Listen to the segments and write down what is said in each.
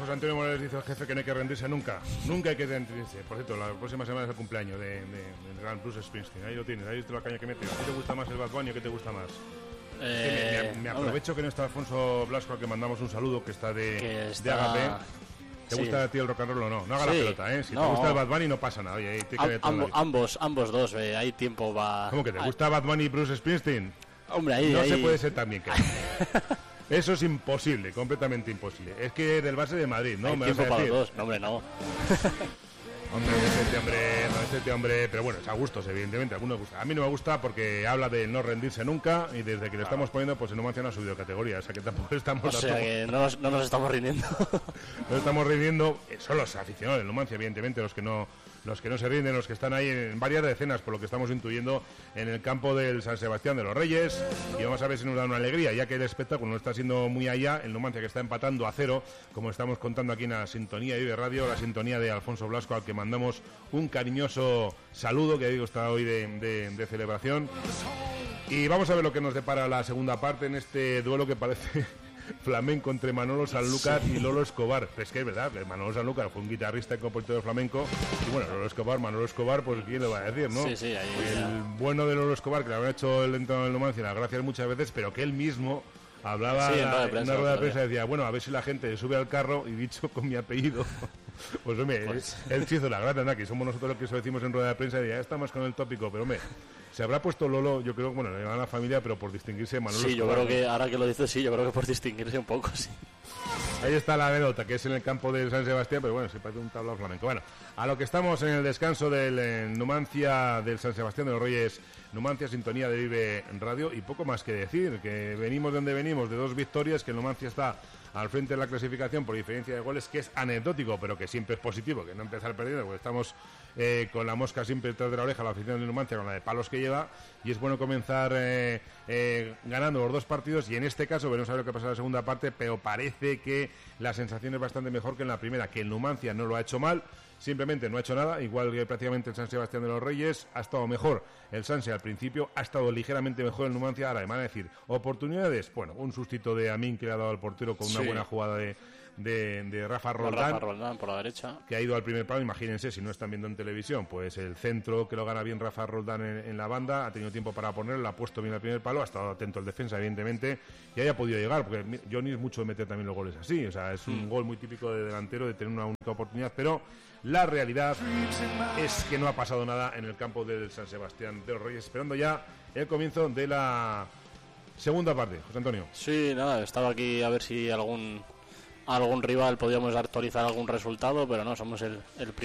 José Antonio Morales dice el jefe que no hay que rendirse nunca. Nunca hay que rendirse. Por cierto, la próxima semana es el cumpleaños del gran Bruce Springsteen. Ahí lo tienes, ahí visto la caña que mete. ¿A ti te gusta más el Bad Bunny o qué te gusta más? Me aprovecho que no está Alfonso Blasco, al que mandamos un saludo, que está de Agape. ¿Te gusta a ti el rock and roll o no? No haga la pelota, ¿eh? Si te gusta el Bad Bunny no pasa nada. Oye, ahí te ambos dos, hay tiempo va. ¿Cómo que te gusta Bad Bunny y Bruce Springsteen? Hombre, ahí no se puede ser tan bien que eso es imposible, completamente imposible. Es que del base de Madrid, ¿no? Hay tiempo para los dos. No, hombre, no. Hombre, este hombre, pero bueno, es a gustos, evidentemente, a algunos gusta. A mí no me gusta porque habla de no rendirse nunca y desde que le estamos poniendo, pues el Numancia no ha subido categoría, o sea que tampoco estamos... O sea que no nos estamos rindiendo. No estamos rindiendo, son los aficionados del Numancia, evidentemente, los que no se rinden, los que están ahí en varias decenas, por lo que estamos intuyendo, en el campo del San Sebastián de los Reyes, y vamos a ver si nos da una alegría, ya que el espectáculo no está siendo muy allá, el Numancia que está empatando a 0, como estamos contando aquí en la sintonía de Vive Radio, la sintonía de Alfonso Blasco, al que mandamos un cariñoso saludo, que digo está hoy de celebración. Y vamos a ver lo que nos depara la segunda parte en este duelo que parece flamenco entre Manolo Sanlúcar y Lolo Escobar. Pero es que es verdad, Manolo Sanlúcar fue un guitarrista y compositor flamenco, y bueno, Manolo Escobar, pues quién le va a decir, ¿no? Sí, ahí el bueno de Lolo Escobar, que le habrá hecho el entrenador del Numancia las gracias muchas veces, pero que él mismo hablaba en una rueda de prensa y decía, bueno, a ver si la gente sube al carro, y dicho con mi apellido, pues hombre, él se hizo la grata, ¿no? Que somos nosotros los que eso decimos en rueda de prensa, y ya estamos con el tópico, pero hombre, se habrá puesto Lolo, yo creo, bueno, le van a la familia, pero por distinguirse Manolo Escobar. Sí, yo creo que, ahora que lo dices, yo creo que por distinguirse un poco, sí. Ahí está la anécdota, que es en el campo de San Sebastián, pero bueno, se parece un tablao flamenco. Bueno, a lo que estamos en el descanso del Numancia del San Sebastián de los Reyes, Numancia sintonía de Vive Radio, y poco más que decir, que venimos de donde venimos, de 2 victorias, que el Numancia está al frente de la clasificación por diferencia de goles, que es anecdótico, pero que siempre es positivo, que no empezar perdiendo, porque estamos con la mosca siempre detrás de la oreja, la afición del Numancia, con la de palos que lleva, y es bueno comenzar ganando los 2 partidos, y en este caso veremos a ver lo que pasa en la segunda parte, pero parece que la sensación es bastante mejor que en la primera, que el Numancia no lo ha hecho mal, simplemente no ha hecho nada, igual que prácticamente el San Sebastián de los Reyes. Ha estado mejor el Sanse al principio, ha estado ligeramente mejor el Numancia. Ahora, además de decir, oportunidades, bueno, un sustito de Amin que le ha dado al portero con una buena jugada de Rafa Roldán por la derecha, que ha ido al primer palo. Imagínense, si no están viendo en televisión, pues el centro que lo gana bien Rafa Roldán en la banda, ha tenido tiempo para ponerlo, lo ha puesto bien al primer palo, ha estado atento el defensa, evidentemente, y haya podido llegar, porque Johnny es mucho de meter también los goles así, o sea, es un gol muy típico de delantero, de tener una única oportunidad, pero la realidad es que no ha pasado nada en el campo del San Sebastián de los Reyes, esperando ya el comienzo de la segunda parte. José Antonio. Sí, nada, estaba aquí a ver si algún rival podíamos actualizar algún resultado, pero no, somos el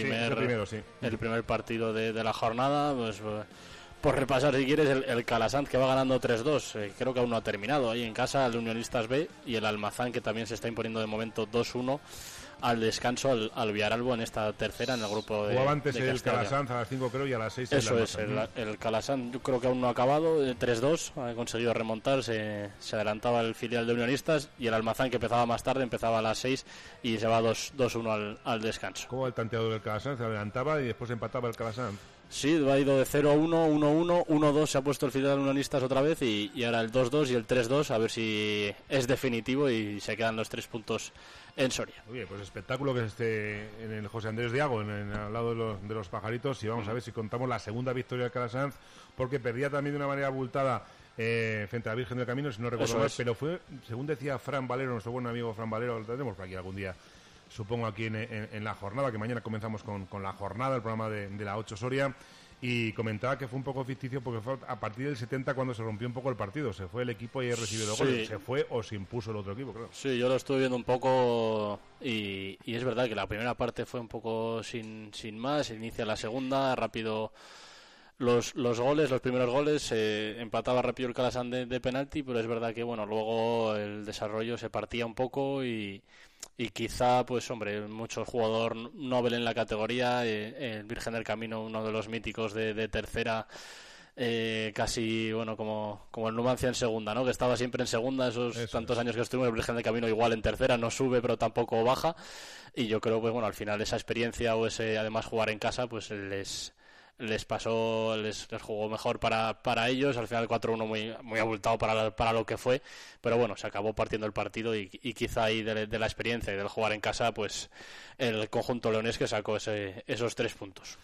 primer partido de la jornada, pues por repasar si quieres el Calasanz, que va ganando 3-2, creo que aún no ha terminado, ahí en casa el Unionistas B, y el Almazán, que también se está imponiendo de momento 2-1 al descanso al Villaralbo en esta tercera, en el grupo de... Jugaba antes el Calasanz a las 5 creo y a las 6 eso es, el Calasanz yo creo que aún no ha acabado, 3-2 ha conseguido remontar, se adelantaba el filial de Unionistas, y el Almazán, que empezaba más tarde, empezaba a las 6 y se va 2-1 al descanso. ¿Cómo el tanteador del Calasanz? Se adelantaba y después empataba el Calasanz. Sí, ha ido de 0-1, 1-1, 1-2, se ha puesto el filial de Unionistas otra vez, y ahora el 2-2 y el 3-2, a ver si es definitivo y se quedan los 3 puntos en Soria. Oye, pues espectáculo que esté en el José Andrés Diago, al lado de los pajaritos, y vamos a ver si contamos la segunda victoria del Calasanz, porque perdía también de una manera abultada frente a la Virgen del Camino, si no recuerdo mal, pero fue, según decía Fran Valero, nuestro buen amigo Fran Valero, lo tendremos por aquí algún día, supongo aquí en la jornada, que mañana comenzamos con la jornada, el programa de la 8 Soria, y comentaba que fue un poco ficticio porque fue a partir del 70 cuando se rompió un poco el partido, se fue el equipo y recibió los goles, se fue o se impuso el otro equipo, creo. Sí, yo lo estuve viendo un poco y es verdad que la primera parte fue un poco sin más, se inicia la segunda, rápido los goles, los primeros goles, empataba rápido el Calasanz de penalti, pero es verdad que bueno, luego el desarrollo se partía un poco y quizá, pues hombre, mucho jugador Nobel en la categoría, el Virgen del Camino, uno de los míticos de tercera, casi, bueno, como el Numancia en segunda, ¿no? Que estaba siempre en segunda, esos tantos años que estuvimos, el Virgen del Camino igual en tercera, no sube pero tampoco baja, y yo creo, pues bueno, al final esa experiencia o ese, además jugar en casa, pues les pasó, les jugó mejor para ellos. Al final 4-1 muy abultado para lo que fue, pero bueno, se acabó partiendo el partido y quizá ahí de la experiencia y del jugar en casa, pues el conjunto leonés que sacó esos 3 puntos.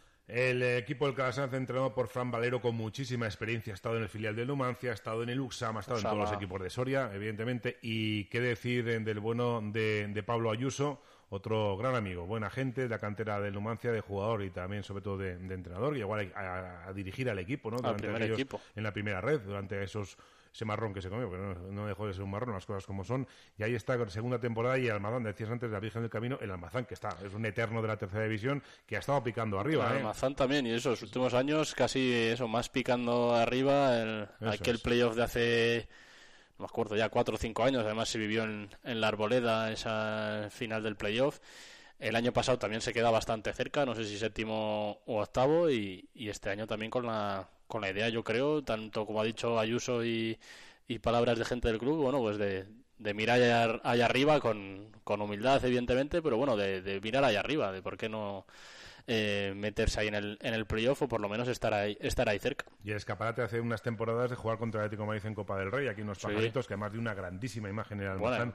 El equipo del Calasanz, entrenado por Fran Valero, con muchísima experiencia, ha estado en el filial del Numancia, ha estado en el UXAM, ha estado en todos los equipos de Soria, evidentemente. Y qué decir del bueno de Pablo Ayuso, otro gran amigo, buena gente de la cantera del Numancia, de jugador y también, sobre todo, de entrenador, que llegó a dirigir al equipo, ¿no? Al primer equipo. En la primera red, durante ese marrón que se comió, pero no dejó de ser un marrón, las cosas como son. Y ahí está, segunda temporada, y el Almazán, decías antes, de la Virgen del Camino, el Almazán, que es un eterno de la tercera división, que ha estado picando arriba. El Almazán también, y los últimos años casi más picando arriba, aquel playoff de hace, no me acuerdo, ya 4 o 5 años, además se vivió en la Arboleda, esa final del playoff. El año pasado también se queda bastante cerca, no sé si 7º o 8º, y este año también con la idea, yo creo, tanto como ha dicho Ayuso y palabras de gente del club, bueno, pues de mirar allá arriba con humildad, evidentemente, pero bueno, de mirar allá arriba, de por qué no meterse ahí en el playoff, o por lo menos estar ahí cerca. Y el escaparate hace unas temporadas de jugar contra el Atlético de Madrid en Copa del Rey, aquí unos pajaritos, que además de una grandísima imagen en el Almazán.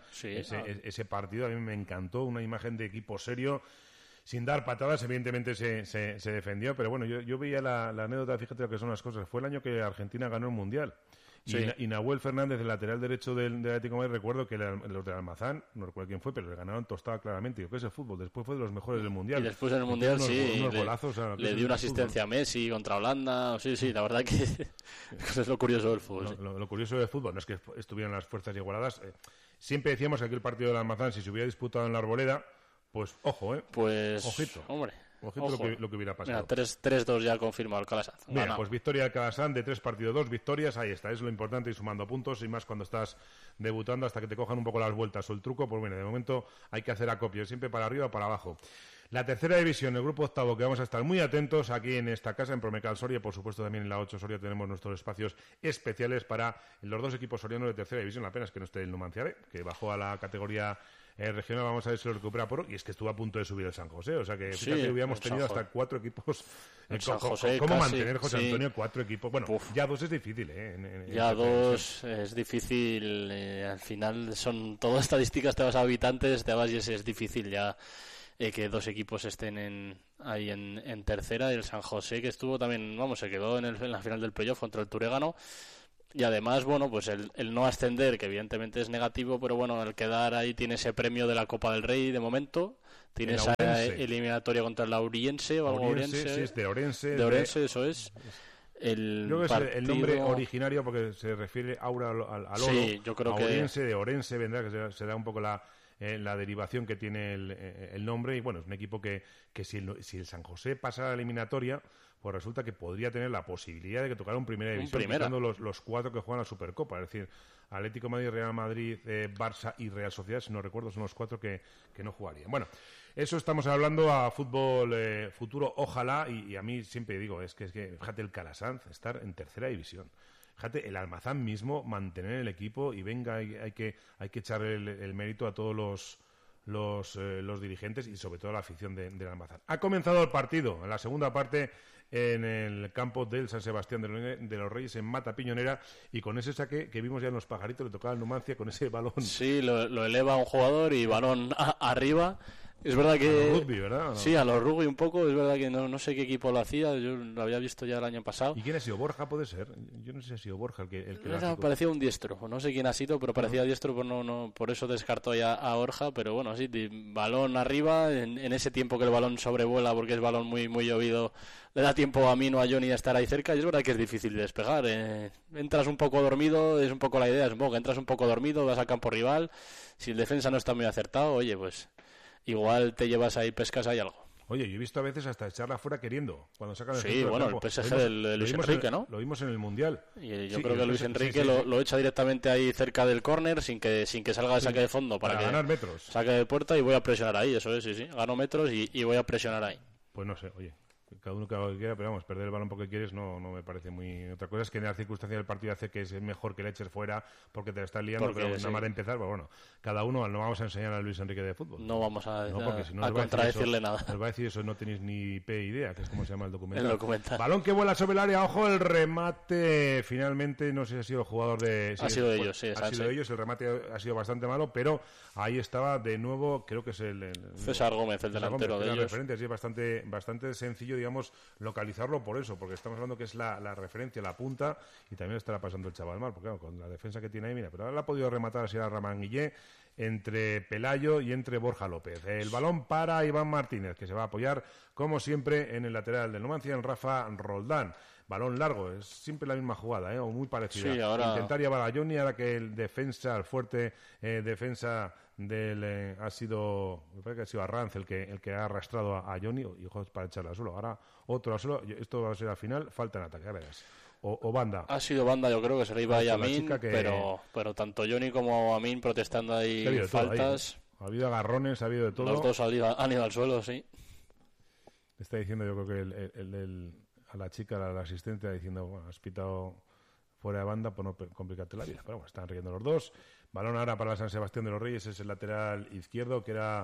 Ese partido a mí me encantó, una imagen de equipo serio, sin dar patadas, evidentemente se defendió, pero bueno, yo veía la anécdota, fíjate lo que son las cosas. Fue el año que Argentina ganó el Mundial. Sí. Y Nahuel Fernández, el lateral derecho del Atlético de Madrid, recuerdo que los del Almazán, no recuerdo quién fue, pero le ganaron tostada claramente. Yo creo que ese fútbol, después fue de los mejores del Mundial. Y después en el Mundial, unos golazos, le dio una asistencia a Messi contra Holanda. Sí, la verdad que eso es lo curioso del fútbol. Lo curioso del fútbol no es que estuvieran las fuerzas igualadas. Siempre decíamos que aquel partido del Almazán, si se hubiera disputado en la Arboleda, pues ojo, pues ojito. Hombre. Ojito lo que hubiera pasado. Mira, 3-2 ya confirmado el Calasanz. Bien, pues victoria del Calasanz de 3 partidos, 2 victorias, ahí está, es lo importante, y sumando puntos, y más cuando estás debutando, hasta que te cojan un poco las vueltas o el truco, pues bueno, de momento hay que hacer acopio, siempre para arriba o para abajo. La tercera división, el grupo octavo, que vamos a estar muy atentos aquí en esta casa, en Promecal Soria, por supuesto también en la 8 Soria tenemos nuestros espacios especiales para los 2 equipos sorianos de tercera división. La pena es que no esté el Numancia B, que bajó a la categoría regional. Vamos a ver si lo recupera y es que estuvo a punto de subir el San José, o sea que fíjate, hubiéramos tenido hasta 4 equipos. ¿Cómo mantener, José Antonio, 4 equipos? Bueno, ya 2 es difícil, ya 2 es difícil, al final son todo estadísticas, te vas a habitantes, te vas y es difícil ya que 2 equipos estén ahí en tercera. El San José, que estuvo también, se quedó en la final del playoff contra el Turégano. Y además, bueno, pues el no ascender, que evidentemente es negativo, pero bueno, el quedar ahí tiene ese premio de la Copa del Rey de momento. Tiene esa eliminatoria contra el Lauriense o algo Ourense. Sí, es de Ourense. De Ourense, eso es. Yo creo que es el nombre originario porque se refiere ahora al oro. Sí, yo creo que Ourense, de Ourense vendrá, que será un poco la derivación que tiene el nombre. Y bueno, es un equipo que si el San José pasa a la eliminatoria, pues resulta que podría tener la posibilidad de que tocara un primera división, quitando los 4 que juegan la Supercopa, es decir, Atlético de Madrid, Real Madrid, Barça y Real Sociedad, si no recuerdo, son los 4 que no jugarían. Bueno, eso estamos hablando a fútbol futuro, ojalá, y a mí siempre digo, es que fíjate el Calasanz, estar en tercera división. Fíjate, el Almazán mismo, mantener el equipo, y venga, hay que echarle el mérito a todos los dirigentes y sobre todo a la afición del Almazán. Ha comenzado el partido, en la segunda parte, en el campo del San Sebastián de los Reyes, en Mata Piñonera, y con ese saque que vimos ya en los pajaritos, le tocaba al Numancia con ese balón. Sí, lo eleva un jugador y balón arriba. Es verdad que... A los rugby, ¿verdad? ¿No? Sí, a los rugby un poco. Es verdad que no sé qué equipo lo hacía. Yo lo había visto ya el año pasado. ¿Y quién ha sido? ¿Borja puede ser? Yo no sé si ha sido Borja el que parecía un diestro. No sé quién ha sido, pero parecía diestro. Por eso descartó ya a Borja. Pero bueno, sí, balón arriba. En ese tiempo que el balón sobrevuela, porque es balón muy, muy llovido, le da tiempo a Mino, a Johnny a estar ahí cerca. Y es verdad que es difícil de despegar. Entras un poco dormido, es un poco la idea. Es un poco que entras un poco dormido, vas al campo rival. Si el defensa no está muy acertado, oye, pues igual te llevas ahí, pescas ahí algo. Oye, yo he visto a veces hasta echarla fuera queriendo, cuando sacan el Sí, bueno, el PSG de Luis Enrique, ¿no? Lo vimos en el Mundial. Y yo creo que Luis Enrique lo echa directamente ahí cerca del córner, sin que salga de saque de fondo, para que ganar metros. Saque de puerta y voy a presionar ahí, eso es, sí. Gano metros y voy a presionar ahí. Pues no sé, oye, cada uno que haga lo que quiera, pero vamos, perder el balón porque quieres no me parece muy... Otra cosa es que en las circunstancias del partido hace que es mejor que le eches fuera porque te la estás liando, Porque, pero nada más de empezar, pues bueno, cada uno, no vamos a enseñar a Luis Enrique de fútbol. No vamos a nos contradecirle nada. Nos va a decir eso, no tenéis ni idea, que es como se llama el documental. El documental. Balón que vuela sobre el área, ojo, el remate, finalmente, no sé si ha sido el jugador de... Ha sido ellos, sí. Ha sido ellos, el remate ha sido bastante malo, pero ahí estaba de nuevo, creo que es el César Gómez, el delantero de ellos. Referente, sí, bastante sencillo, digamos, localizarlo por eso, porque estamos hablando que es la referencia, la punta, y también estará pasando el chaval mal, porque claro, con la defensa que tiene ahí, mira, pero ahora la ha podido rematar así a Ramán Guillé, entre Pelayo y entre Borja López. El balón para Iván Martínez, que se va a apoyar, como siempre, en el lateral del Numancia, en Rafa Roldán. Balón largo, es siempre la misma jugada, o muy parecida. Sí, ahora... Intentar llevar a Johnny, ahora que el defensa, el fuerte defensa del ha sido, me parece que ha sido Arranz el que ha arrastrado a Johnny, y ojo, para echarla al suelo. Ahora otro al suelo, esto va a ser al final, falta en ataque, verás. O banda. Ha sido banda, yo creo que se le iba a Amin, pero tanto Johnny como Amin protestando ahí faltas. Ha habido agarrones, ha habido de todo. Los dos han ido al suelo, sí. Está diciendo, yo creo que a la chica, al asistente, diciendo, bueno, has pitado fuera de banda por no complicarte la vida. Pero bueno, están riendo los dos. Balón ahora para la San Sebastián de los Reyes, es el lateral izquierdo, que era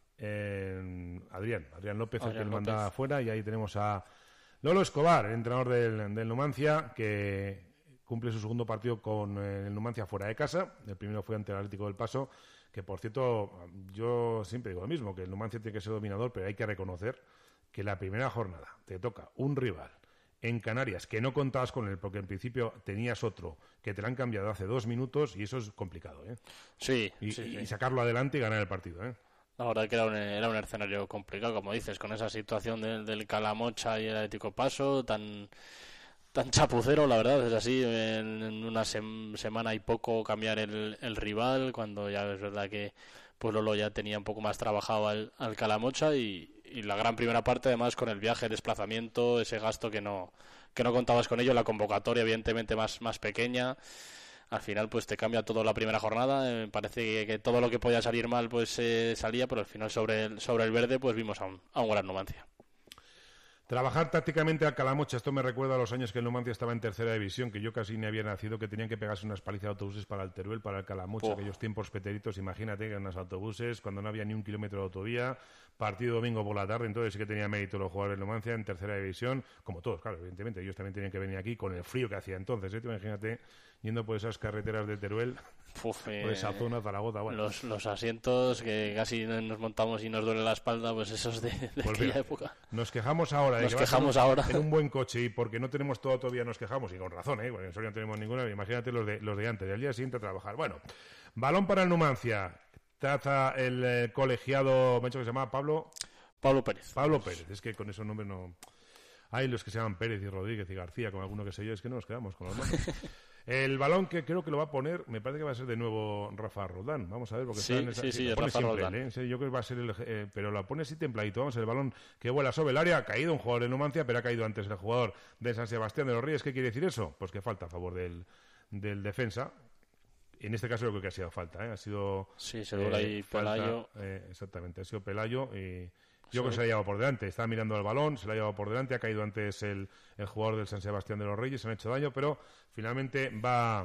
Adrián López, el que le mandaba afuera, y ahí tenemos a Lolo Escobar, el entrenador del Numancia, que cumple su segundo partido con el Numancia fuera de casa. El primero fue ante el Atlético del Paso, que por cierto, yo siempre digo lo mismo, que el Numancia tiene que ser dominador, pero hay que reconocer que la primera jornada te toca un rival en Canarias que no contabas con él, porque en principio tenías otro que te lo han cambiado hace 2 minutos, y eso es complicado, ¿eh? Sí. Y sacarlo adelante y ganar el partido, ¿eh? La verdad que era un escenario complicado, como dices, con esa situación del Calamocha y el Atlético Paso, tan chapucero, la verdad, es así, en una semana y poco cambiar el rival, cuando ya es verdad que pues Lolo ya tenía un poco más trabajado al Calamocha, y la gran primera parte, además, con el viaje, el desplazamiento, ese gasto que no contabas con ello, la convocatoria evidentemente más pequeña. Al final pues te cambia todo la primera jornada. Parece que todo lo que podía salir mal pues salía, pero al final sobre el verde pues vimos a un gran Numancia. Trabajar tácticamente al Calamocha, esto me recuerda a los años que el Numancia estaba en tercera división, que yo casi ni había nacido, que tenían que pegarse unas palizas de autobuses para el Teruel, para el Calamocha, aquellos tiempos peteritos, imagínate, que eran los autobuses, cuando no había ni 1 kilómetro de autovía, partido domingo por la tarde, entonces sí que tenía mérito los jugadores del Numancia en tercera división, como todos, claro, evidentemente, ellos también tenían que venir aquí con el frío que hacía entonces, imagínate, yendo por esas carreteras de Teruel, por esa zona, Zaragoza, bueno. Los asientos que casi nos montamos y nos duele la espalda, pues esos de aquella época. Nos quejamos ahora en un buen coche, y porque no tenemos todo todavía nos quejamos, y con razón, porque en Soria no tenemos ninguna, imagínate los de antes, del día siguiente a trabajar. Bueno, balón para el Numancia, traza el colegiado, me ha dicho que se llama Pablo Pérez, es que con esos nombres no... Hay los que se llaman Pérez y Rodríguez y García, con alguno que sé yo, es que no nos quedamos con los nombres. El balón que creo que lo va a poner, me parece que va a ser de nuevo Rafa Roldán. Vamos a ver, porque sí, Rafa Roldán. Yo creo que va a ser pero lo pone así templadito. Vamos a ver, el balón que vuela sobre el área, ha caído un jugador de Numancia, pero ha caído antes el jugador de San Sebastián de los Reyes. ¿Qué quiere decir eso? Pues que falta a favor del defensa. En este caso yo creo que ha sido falta, ha sido... Sí, se duele ahí Pelayo. Exactamente, ha sido Pelayo y... Yo creo que se la ha llevado por delante, estaba mirando el balón, se la ha llevado por delante, ha caído antes el jugador del San Sebastián de los Reyes, se han hecho daño, pero finalmente va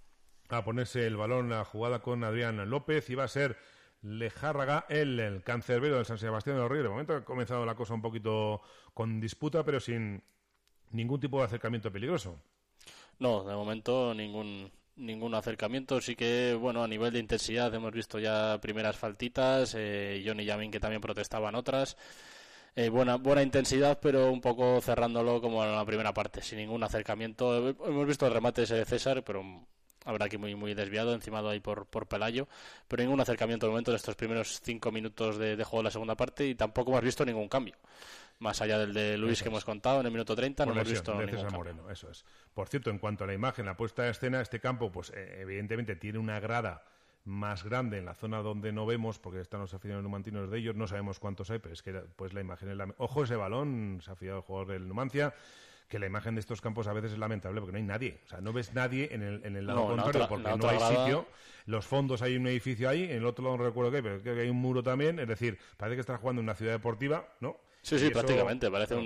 a ponerse el balón, la jugada con Adrián López, y va a ser Lejárraga el cancerbero del San Sebastián de los Reyes. De momento ha comenzado la cosa un poquito con disputa, pero sin ningún tipo de acercamiento peligroso. No, de momento ningún acercamiento. Sí que, bueno, a nivel de intensidad hemos visto ya primeras faltitas, Johnny y Amin que también protestaban otras. Buena intensidad, pero un poco cerrándolo como en la primera parte, sin ningún acercamiento. Hemos visto el remate ese de César, pero habrá aquí muy desviado, encimado ahí por Pelayo, pero ningún acercamiento de momento en estos primeros 5 minutos de juego de la segunda parte, y tampoco hemos visto ningún cambio. Más allá del de Luis que hemos contado en el minuto 30, no hemos visto ningún cambio. Moreno, eso es. Por cierto, en cuanto a la imagen, la puesta de escena, este campo, pues evidentemente tiene una grada más grande en la zona donde no vemos, porque están los aficionados numantinos de ellos, no sabemos cuántos hay, pero es que pues la imagen es Ojo ese balón, se ha fijado el jugador del Numancia, que la imagen de estos campos a veces es lamentable porque no hay nadie, o sea, no ves nadie en el lado contrario, porque no hay sitio. Los fondos, hay un edificio ahí, en el otro lado no recuerdo qué, pero creo que hay un muro también, es decir, parece que estás jugando en una ciudad deportiva, ¿no? Sí, sí, prácticamente. Parece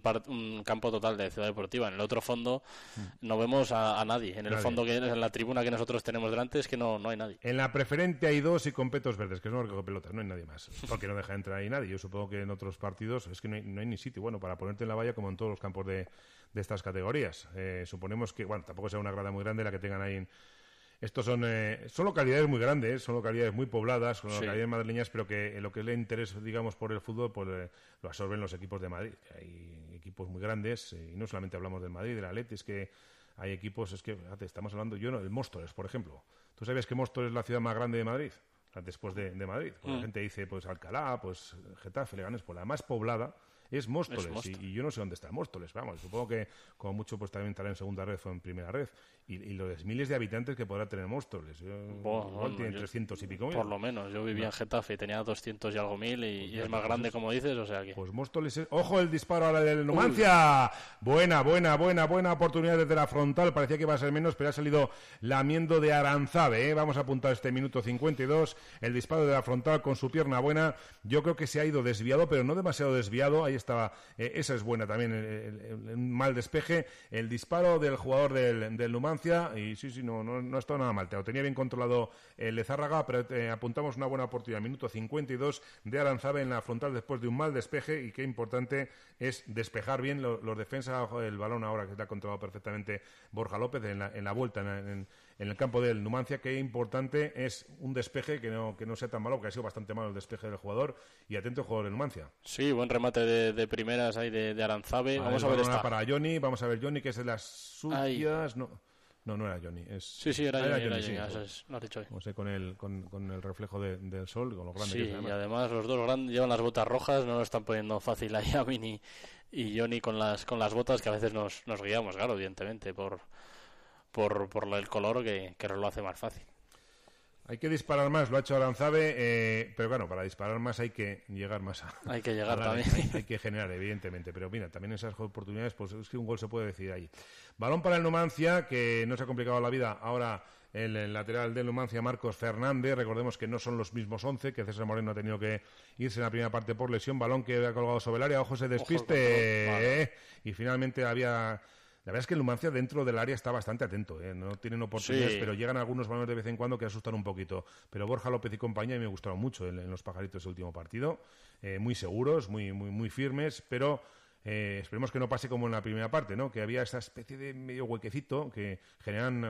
un campo total de Ciudad Deportiva. En el otro fondo no vemos a nadie. En el fondo, en la tribuna que nosotros tenemos delante, es que no hay nadie. En la preferente hay 2 y con petos verdes, que es un pelotas, no hay nadie más. Porque no deja de entrar ahí nadie. Yo supongo que en otros partidos es que no hay ni sitio para ponerte en la valla como en todos los campos de estas categorías. Suponemos que, tampoco sea una grada muy grande la que tengan ahí. Estos son localidades muy grandes, son localidades muy pobladas, son localidades madrileñas, pero que lo que es el interés, digamos, por el fútbol, pues lo absorben los equipos de Madrid. Hay equipos muy grandes, y no solamente hablamos del Madrid, del Atleti, es que hay equipos, fíjate, estamos hablando, el Móstoles, por ejemplo. ¿Tú sabes que Móstoles es la ciudad más grande de Madrid? Después de Madrid. La gente dice, pues Alcalá, pues Getafe, Leganés, pues la más poblada es Móstoles, y yo no sé dónde está Móstoles, supongo que como mucho pues también estará en segunda red o en primera red, y los miles de habitantes que podrá tener Móstoles, igual tiene 300 y pico mil. Por lo menos, yo vivía en Getafe y tenía 200 y algo mil, y es más grande, como dices, o sea que... Pues Móstoles es... ¡Ojo el disparo ahora del Numancia! Buena oportunidad desde la frontal, parecía que iba a ser menos, pero ha salido lamiendo de Aranzabe, Vamos a apuntar este minuto 52, el disparo de la frontal con su pierna buena, yo creo que se ha ido desviado, pero no demasiado desviado, ahí estaba, esa es buena también, el mal despeje, el disparo del jugador del Numancia, y sí, no ha estado nada mal, lo tenía bien controlado Lezárraga, pero apuntamos una buena oportunidad, minuto 52 de Aranzabe en la frontal después de un mal despeje, y qué importante es despejar bien los defensas, el balón ahora que se ha controlado perfectamente Borja López en la vuelta en el campo del Numancia, qué importante es un despeje que no sea tan malo, porque ha sido bastante malo el despeje del jugador, y atento el jugador del Numancia. Sí, buen remate de primeras ahí de Aranzabe. Vamos a ver esta. Para Johnny, vamos a ver Johnny, que es de las suyas. No era Johnny. Sí, era Johnny, sí, lo has dicho hoy. No sé, con el reflejo del sol, con lo grande que es. Y además los dos grandes llevan las botas rojas, no lo están poniendo fácil ahí a Vini y Johnny con las botas, que a veces nos guiamos, claro, evidentemente, por el color que lo hace más fácil. Hay que disparar más, lo ha hecho Aranzabe, pero claro, para disparar más hay que llegar más hay que llegar también. Hay que generar, evidentemente, pero mira, también esas oportunidades, pues es que un gol se puede decidir ahí. Balón para el Numancia, que no se ha complicado la vida, ahora el lateral del Numancia, Marcos Fernández, recordemos que no son los mismos 11, que César Moreno ha tenido que irse en la primera parte por lesión, balón que ha colgado sobre el área, ojo ese despiste, y finalmente La verdad es que el Numancia dentro del área está bastante atento, no tienen oportunidades, pero llegan algunos balones de vez en cuando que asustan un poquito. Pero Borja López y compañía me gustaron mucho en los pajaritos del último partido, muy seguros, muy firmes, pero esperemos que no pase como en la primera parte, ¿no? Que había esa especie de medio huequecito que generan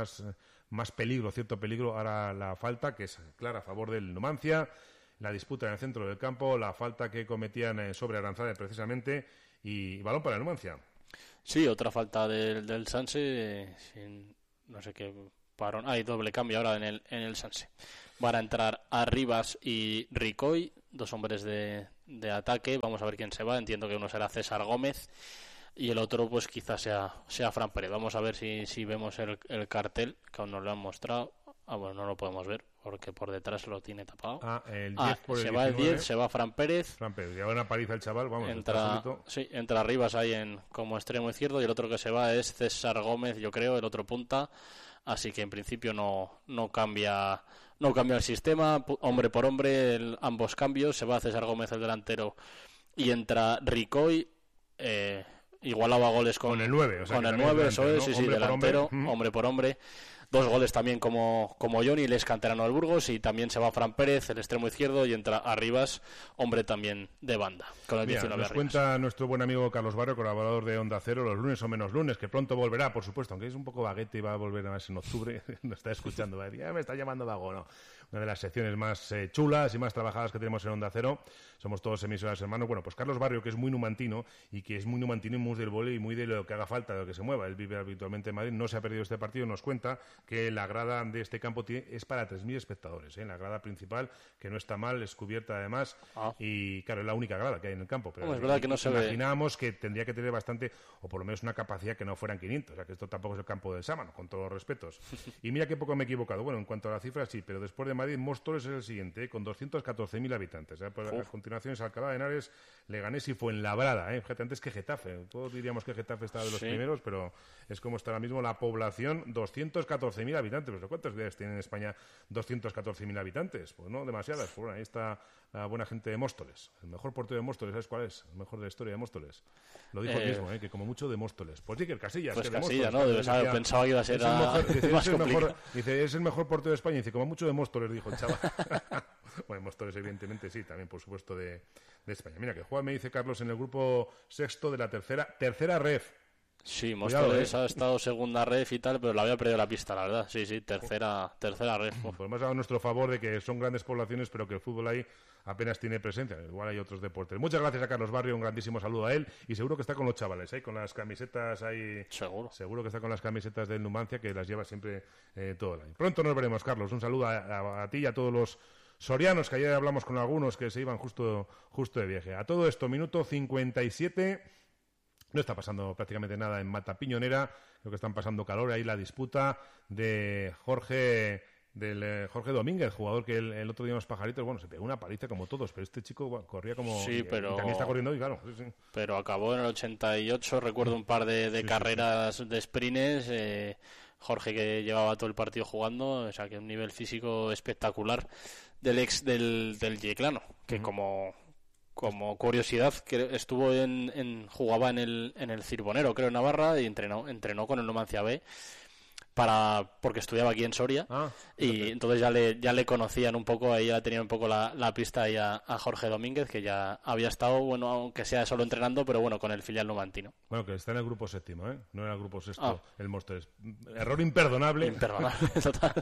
más peligro, cierto peligro. Ahora la falta, que es clara a favor del Numancia, la disputa en el centro del campo, la falta que cometían sobre Aranzabe precisamente, y balón para el Numancia. Sí, otra falta del Sanse, no sé qué parón. Hay doble cambio ahora en el Sanse. Van a entrar Arribas y Ricoy, dos hombres de ataque. Vamos a ver quién se va. Entiendo que uno será César Gómez y el otro pues quizás sea Fran Pérez. Vamos a ver si vemos el cartel, que aún no lo han mostrado. Bueno, no lo podemos ver porque por detrás lo tiene tapado. El 10 por el 19. Se va el 10, se va Fran Pérez. Lleva una paliza el chaval, vamos. Entra Arribas ahí como extremo izquierdo, y el otro que se va es César Gómez, yo creo, el otro punta. Así que en principio no cambia el sistema, hombre por hombre, ambos cambios. Se va César Gómez, el delantero, y entra Ricoy. Igualaba goles con el 9, con el 9, eso es, ¿no? Sí, delantero, hombre por hombre. 2 goles también como Johnny, el ex canterano del Burgos, y también se va Fran Pérez, el extremo izquierdo, y entra Arribas, hombre también de banda, con el 19 nos Arribas. Cuenta nuestro buen amigo Carlos Barrio, colaborador de Onda Cero, los lunes o menos lunes, que pronto volverá, por supuesto, aunque es un poco baguete y va a volver a ver en octubre, nos está escuchando, va a decir, me está llamando vago, no. Una de las secciones más chulas y más trabajadas que tenemos en Onda Cero, somos todos emisoras hermanos. Bueno, pues Carlos Barrio, que es muy numantino, y que es muy numantino y muy del vóley y muy de lo que haga falta, de lo que se mueva. Él vive habitualmente en Madrid, no se ha perdido este partido, nos cuenta que la grada de este campo es para 3.000 espectadores, la grada principal, que no está mal, es cubierta además, y claro, es la única grada que hay en el campo, pero es verdad que no se imaginábamos que tendría que tener bastante, o por lo menos una capacidad que no fueran 500, o sea que esto tampoco es el campo del Sámano, con todos los respetos. Y mira qué poco me he equivocado, bueno, en cuanto a la cifra sí, pero después de Madrid, Móstoles es el siguiente, con 214.000 habitantes, a continuación es Alcalá de Henares, Leganés y Fuenlabrada, fíjate, antes que Getafe, todos diríamos que Getafe estaba de los primeros, pero es como está ahora mismo la población, 214.000 214.000 habitantes. ¿Pero cuántas ciudades tienen en España 214.000 habitantes? Pues no, demasiadas. Pues bueno, ahí está la buena gente de Móstoles. El mejor portero de Móstoles, ¿sabes cuál es? El mejor de la historia de Móstoles. Lo dijo él mismo, que como mucho de Móstoles. Pues sí, que el Casillas. Pues que Casillas, Móstoles, ¿no? Debe saber, pensaba que iba a ser dice, es el mejor portero de España. Dice, como mucho de Móstoles, dijo el chaval. Bueno, Móstoles, evidentemente, sí, también, por supuesto, de España. Mira, que juega, me dice Carlos, en el grupo sexto de la tercera ref. Sí, Móstoles ha estado segunda ref y tal, pero la había perdido la pista, la verdad. Sí, tercera ref. Pues más a nuestro favor de que son grandes poblaciones, pero que el fútbol ahí apenas tiene presencia. Igual hay otros deportes. Muchas gracias a Carlos Barrio, un grandísimo saludo a él. Y seguro que está con los chavales, con las camisetas ahí. Seguro que está con las camisetas del Numancia, que las lleva siempre todo el año. Pronto nos veremos, Carlos. Un saludo a ti y a todos los sorianos, que ayer hablamos con algunos que se iban justo de viaje. A todo esto, minuto 57... No está pasando prácticamente nada en Mata Piñonera, creo que están pasando calor, ahí la disputa de Jorge Domínguez, jugador que el otro día en los Pajaritos, bueno, se pegó una paliza como todos, pero este chico corría como... Sí, pero... Y también está corriendo hoy, claro. Sí. Pero acabó en el 88, recuerdo un par de carreras de sprints, Jorge que llevaba todo el partido jugando, o sea que un nivel físico espectacular del ex del Yeclano, que como curiosidad, que estuvo jugaba en el Cirbonero, creo, en Navarra, y entrenó con el Numancia B porque estudiaba aquí en Soria, y entonces ya le conocían un poco, ahí ya tenían un poco la pista ahí a Jorge Domínguez, que ya había estado, bueno, aunque sea solo entrenando, pero bueno, con el filial numantino. Bueno, que está en el grupo séptimo, no en el grupo sexto, el Móstoles. Error imperdonable. Total.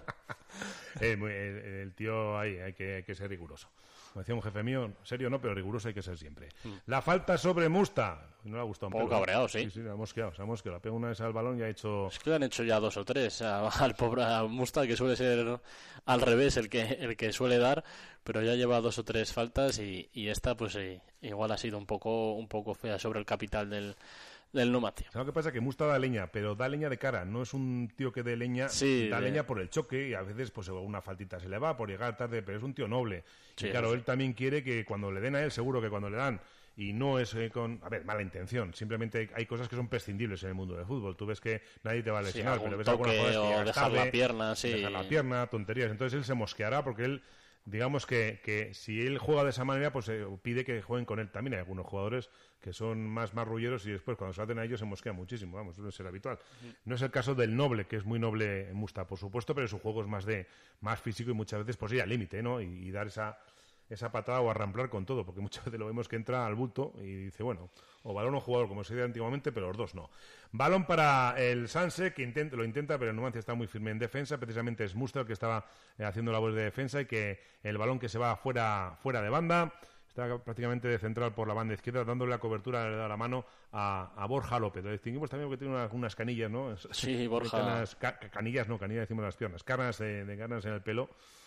El tío ahí hay que ser riguroso. Como decía un jefe mío, serio no, pero riguroso hay que ser siempre. La falta sobre Musta. No le ha gustado un poco cabreado, sí. Sí, la ha mosqueado. La pega una vez al balón y ha hecho... Es que le han hecho ya 2 o 3 al pobre Musta, que suele ser al revés el que suele dar, pero ya lleva 2 o 3 faltas y esta pues igual ha sido un poco fea sobre el capital del Numancia. ¿Sabes lo que pasa? Que Musta da leña, pero da leña de cara. No es un tío que dé leña, leña por el choque y a veces pues una faltita se le va por llegar tarde, pero es un tío noble. Sí, y claro, él también quiere que cuando le den a él, seguro que cuando le dan, y no es con, mala intención, simplemente hay cosas que son prescindibles en el mundo del fútbol. Tú ves que nadie te va a lesionar, pero ves algunas cosas que dejar tarde, dejar la pierna, tonterías. Entonces él se mosqueará porque él... Digamos que si él juega de esa manera, pues pide que jueguen con él. También hay algunos jugadores que son más marrulleros y después cuando se hacen a ellos se mosquean muchísimo. Vamos, suele ser habitual. No es el caso del Noble, que es muy noble en Musta, por supuesto, pero su juego es más físico y muchas veces pues ir al límite, ¿no? Y dar esa patada o arramplar con todo, porque muchas veces lo vemos que entra al bulto y dice, bueno, o balón o jugador, como se decía antiguamente, pero los dos no. Balón para el Sanse, que lo intenta, pero el Numancia está muy firme en defensa. Precisamente es Muster el que estaba haciendo labores de defensa y que el balón que se va fuera de banda. Está prácticamente de central por la banda izquierda, dándole la cobertura de la mano a Borja López. Lo distinguimos también porque tiene unas canillas, ¿no? Sí, Borja. Canillas decimos las piernas. Canas de ganas en el pelo.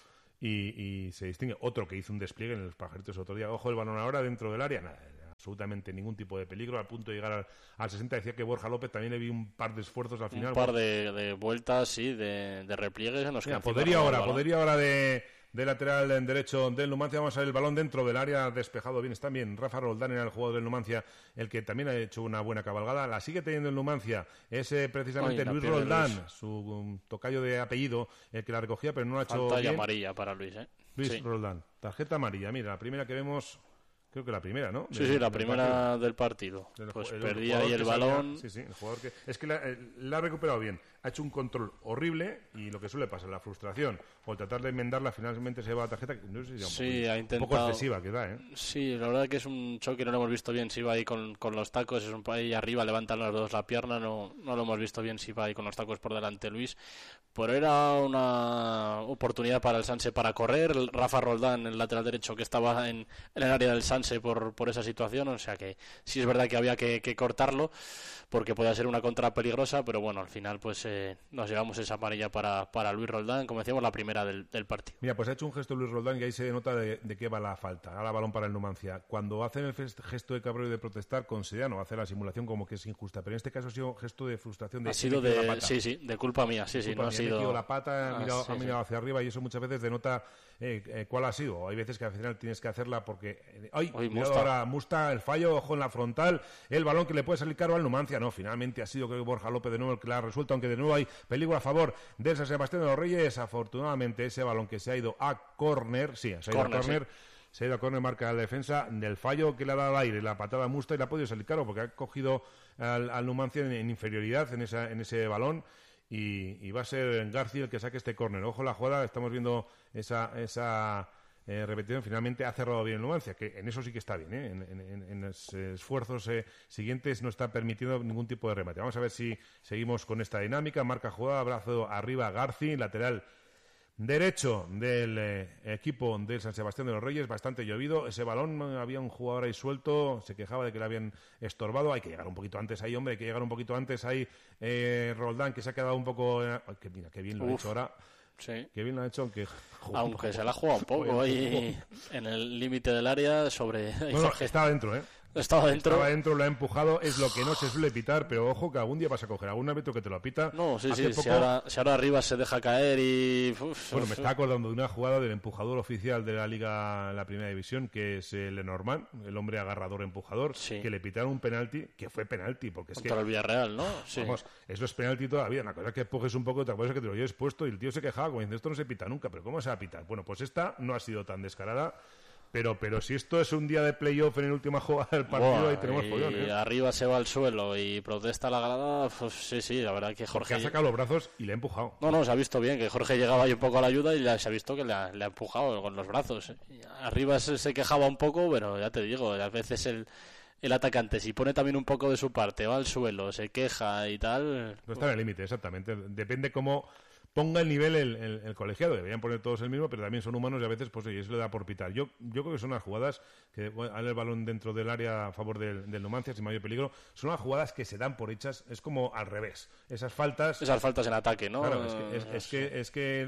Y se distingue otro que hizo un despliegue en los Pajaritos otro día. Ojo el balón ahora dentro del área. Nada, absolutamente ningún tipo de peligro. Al punto de llegar al 60 decía que Borja López también le vi un par de esfuerzos al final. Un par de vueltas, sí, de repliegues. Podería ahora de lateral en derecho del Numancia. Vamos a ver el balón dentro del área despejado. Bien, está bien. Rafa Roldán era el jugador del Numancia, el que también ha hecho una buena cabalgada. La sigue teniendo el Numancia. Es precisamente Luis Roldán, su tocayo de apellido, el que la recogía, pero no lo ha hecho bien. Tarjeta amarilla para Luis, Luis Roldán. Tarjeta amarilla. Mira, la primera que vemos... Creo que la primera, ¿no? Sí, la primera del partido. Pues perdía ahí el balón. Sí, el jugador que... Es que la ha recuperado bien. Ha hecho un control horrible y lo que suele pasar, la frustración o el tratar de enmendarla, finalmente se lleva la tarjeta. No sé si ha intentado... un poco excesiva que da, ¿eh? Sí, la verdad que es un choque, no lo hemos visto bien si va ahí con los tacos, es ahí arriba, levantan los dos la pierna, no lo hemos visto bien si va ahí con los tacos por delante Luis. Pero era una oportunidad para el Sanse para correr. Rafa Roldán, el lateral derecho, que estaba en el área del Sanse por esa situación. O sea que sí es verdad que había que cortarlo porque podía ser una contra peligrosa. Pero bueno, al final pues nos llevamos esa amarilla para Luis Roldán, como decíamos, la primera del partido. Mira, pues ha hecho un gesto Luis Roldán y ahí se nota de qué va la falta. Ahora balón para el Numancia. Cuando hacen el gesto de cabreo y de protestar, con Sedano hace la simulación como que es injusta. Pero en este caso ha sido un gesto de frustración. Ha sido de culpa mía. Sí, no ha sido... Ha metido la pata, ha mirado hacia arriba y eso muchas veces denota cuál ha sido. Hay veces que al final tienes que hacerla porque... ¡Ay! Musta. Ahora Musta, el fallo, ojo en la frontal, el balón que le puede salir caro al Numancia. No, finalmente ha sido, creo que Borja López de nuevo el que la ha resuelto, aunque de nuevo hay peligro a favor del San Sebastián de los Reyes. Afortunadamente ese balón que se ha ido a córner, se ha ido a córner. Se ha ido a córner, marca la defensa del fallo que le ha dado al aire, la patada a Musta, y le ha podido salir caro porque ha cogido al Numancia en inferioridad en ese balón, y va a ser García el que saque este córner. Ojo la jugada, estamos viendo esa repetición. Finalmente ha cerrado bien el Numancia, que en eso sí que está bien, en los esfuerzos siguientes no está permitiendo ningún tipo de remate. Vamos a ver si seguimos con esta dinámica. Marca jugada, brazo arriba García, lateral derecho del equipo del San Sebastián de los Reyes, bastante llovido. Ese balón, había un jugador ahí suelto, se quejaba de que le habían estorbado. Hay que llegar un poquito antes ahí, hombre, hay que llegar un poquito antes ahí. Roldán, que se ha quedado un poco... mira, qué bien lo ha hecho ahora. Sí. Qué bien lo ha hecho, aunque se la ha jugado un poco ahí en el límite del área sobre... No, estaba dentro, Estaba dentro, lo ha empujado, es lo que no se suele pitar, pero ojo que algún día vas a coger algún árbitro que te lo pita. No, sí, poco... si ahora arriba se deja caer y... Bueno, me está acordando de una jugada del empujador oficial de la Liga, la Primera División, que es Lenormand, el hombre agarrador empujador, que le pitaron un penalti, que fue penalti, porque es contra el Villarreal, ¿no? Sí. Vamos, eso es penalti toda la vida. Una cosa es que empujes un poco, otra cosa es que te lo lleves puesto, y el tío se quejaba, como diciendo, esto no se pita nunca, pero ¿cómo se va a pitar? Bueno, pues esta no ha sido tan descarada. Pero si esto es un día de playoff en la última jugada del partido, ahí tenemos follón, Y arriba se va al suelo y protesta la grada, pues sí, la verdad que Jorge... Porque ha sacado los brazos y le ha empujado. No, se ha visto bien, que Jorge llegaba ahí un poco a la ayuda y se ha visto que le ha empujado con los brazos. Arriba se quejaba un poco, pero ya te digo, a veces el atacante, si pone también un poco de su parte, va al suelo, se queja y tal... No está en el límite, exactamente. Depende cómo... ponga el nivel el colegiado. Deberían poner todos el mismo, pero también son humanos y a veces pues eso le da por pitar. Yo creo que son las jugadas que hay el balón dentro del área a favor del Numancia sin mayor peligro. Son las jugadas que se dan por hechas. Es como al revés. Esas faltas en ataque, ¿no? Claro, es que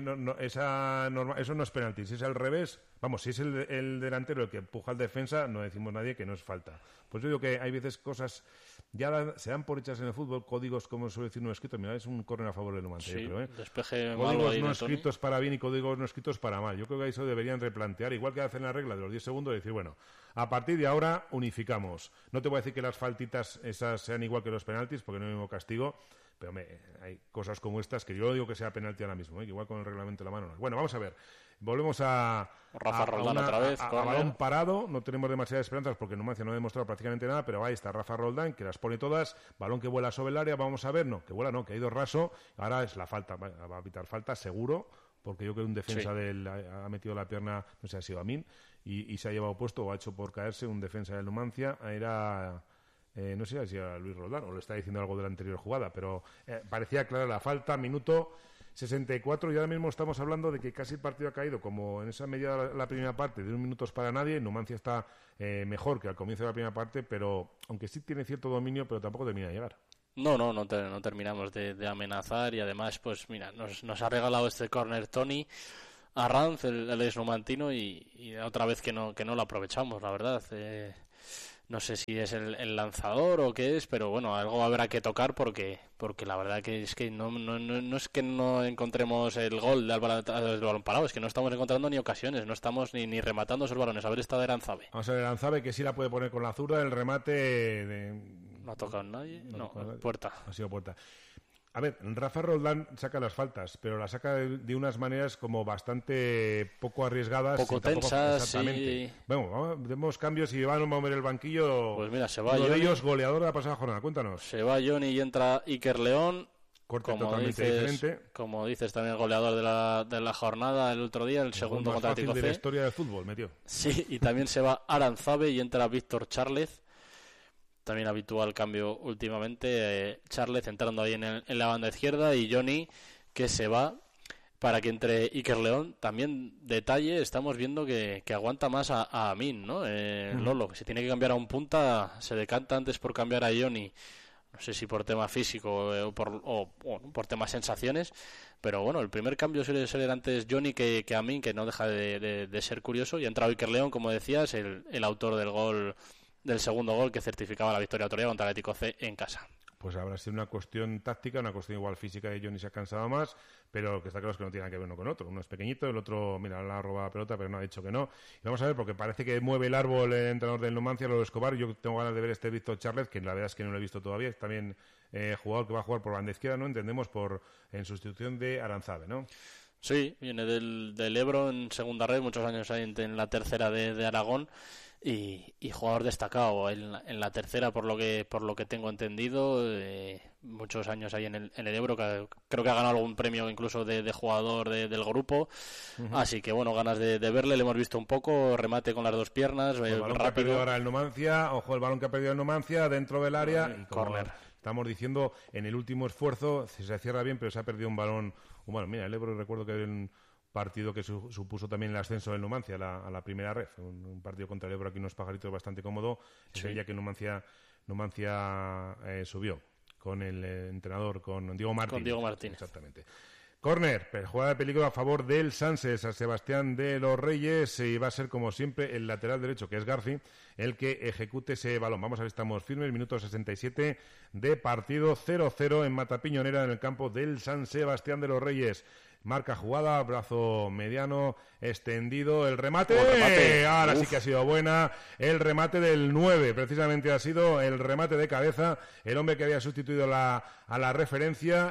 eso no es penalti. Si es al revés, vamos, si es el delantero el que empuja al defensa, no decimos nadie que no es falta. Pues yo digo que hay veces cosas ya se dan por hechas en el fútbol, códigos, como suele decir, no escritos. Mira, es un córner a favor del Numancia, sí, yo creo, despeje códigos malo no escritos para bien y códigos no escritos para mal. Yo creo que eso deberían replantear, igual que hacen la regla de los 10 segundos, y decir, bueno, a partir de ahora unificamos. No te voy a decir que las faltitas esas sean igual que los penaltis, porque no hay el mismo castigo, pero hay cosas como estas que yo digo que sea penalti ahora mismo, que igual con el reglamento de la mano no. Bueno, vamos a ver. Volvemos a Rafa Roldán otra vez. A balón parado, no tenemos demasiadas esperanzas porque Numancia no ha demostrado prácticamente nada, pero ahí está Rafa Roldán, que las pone todas. Balón que vuela sobre el área, vamos a ver, que ha ido raso. Ahora es la falta, va a pitar falta seguro, porque yo creo que un defensa ha metido la pierna, no sé si ha sido Amin, y se ha llevado puesto o ha hecho por caerse un defensa del Numancia. Era... no sé si era Luis Roldán o le está diciendo algo de la anterior jugada, pero parecía clara la falta. Minuto 64 y ahora mismo estamos hablando de que casi el partido ha caído como en esa media la primera parte de 1 minuto para nadie. Numancia está mejor que al comienzo de la primera parte, pero aunque sí tiene cierto dominio, pero tampoco termina de llegar. No terminamos de amenazar, y además pues mira, nos ha regalado este córner Tony Arranz, el exnumantino, y otra vez que no lo aprovechamos, la verdad. No sé si es el lanzador o qué es, pero bueno, algo habrá que tocar porque la verdad que es que no es que no encontremos el gol del balón parado, es que no estamos encontrando ni ocasiones, no estamos ni rematando esos balones. A ver esta de Aranzabe. Vamos a ver, Aranzabe, que sí la puede poner con la zurda, el remate... No ha tocado nadie, puerta. Ha sido puerta. A ver, Rafa Roldán saca las faltas, pero las saca de unas maneras como bastante poco arriesgadas. Poco tensas, exactamente. Sí. Bueno, demos cambios y van a mover el banquillo. Pues mira, se va uno Johnny, de ellos goleador de la pasada jornada. Cuéntanos. Se va Johnny y entra Iker León. Corte totalmente diferente. Como dices, también el goleador de la jornada el otro día, el segundo contra Atlético C. de la historia del fútbol, metió. Sí, y también se va Aranzabe y entra Víctor Charlez. También habitual cambio últimamente, Charles entrando ahí en la banda izquierda, y Johnny, que se va para que entre Iker León. También detalle, estamos viendo que aguanta más a Amin, ¿no? Lolo, que si tiene que cambiar a un punta, se decanta antes por cambiar a Johnny. No sé si por tema físico o por temas sensaciones, pero bueno, el primer cambio suele ser antes Johnny que Amin, que no deja de ser curioso, y ha entrado Iker León, como decías, el autor del segundo gol que certificaba la victoria autoridad contra el Atlético C en casa. pues habrá sido una cuestión táctica, una cuestión igual física de Johnny se ha cansado más, pero que está claro es que no tiene nada que ver uno con otro. Uno es pequeñito, el otro, mira, le ha robado la pelota, pero no ha dicho que no. Y vamos a ver, porque parece que mueve el árbol el entrenador del Numancia, Lolo Escobar. Yo tengo ganas de ver este Víctor Charlet, que la verdad es que no lo he visto todavía. Es también jugador que va a jugar por banda izquierda, ¿no? Entendemos, en sustitución de Aranzabe, ¿no? Sí, viene del Ebro en segunda red, muchos años ahí en la tercera de Aragón. Y jugador destacado en la tercera por lo que tengo entendido, muchos años ahí en el Ebro, que creo que ha ganado algún premio incluso de jugador del grupo. Así que bueno, ganas de verle, le hemos visto un poco, remate con las dos piernas, el balón rápido. Que ha perdido ahora el Numancia, ojo el balón que ha perdido el Numancia dentro del área, y córner. Estamos diciendo, en el último esfuerzo se cierra bien, pero se ha perdido un balón. Bueno, mira, el Ebro, recuerdo que un partido que supuso también el ascenso del Numancia a la primera red, un partido contra el Ebro aquí unos pajaritos bastante cómodo, sí. Ya que Numancia subió con el entrenador, con Diego Martín. Con Diego Martín. Exactamente. Córner, jugada de peligro a favor del San Sebastián de los Reyes, y va a ser como siempre el lateral derecho, que es Garci, el que ejecute ese balón. Vamos a ver, estamos firmes, minuto 67 de partido, 0-0 en Matapiñonera, en el campo del San Sebastián de los Reyes. Marca jugada, brazo mediano, extendido, el remate. Ahora sí que ha sido buena. El remate del 9, precisamente ha sido el remate de cabeza. El hombre que había sustituido a la referencia.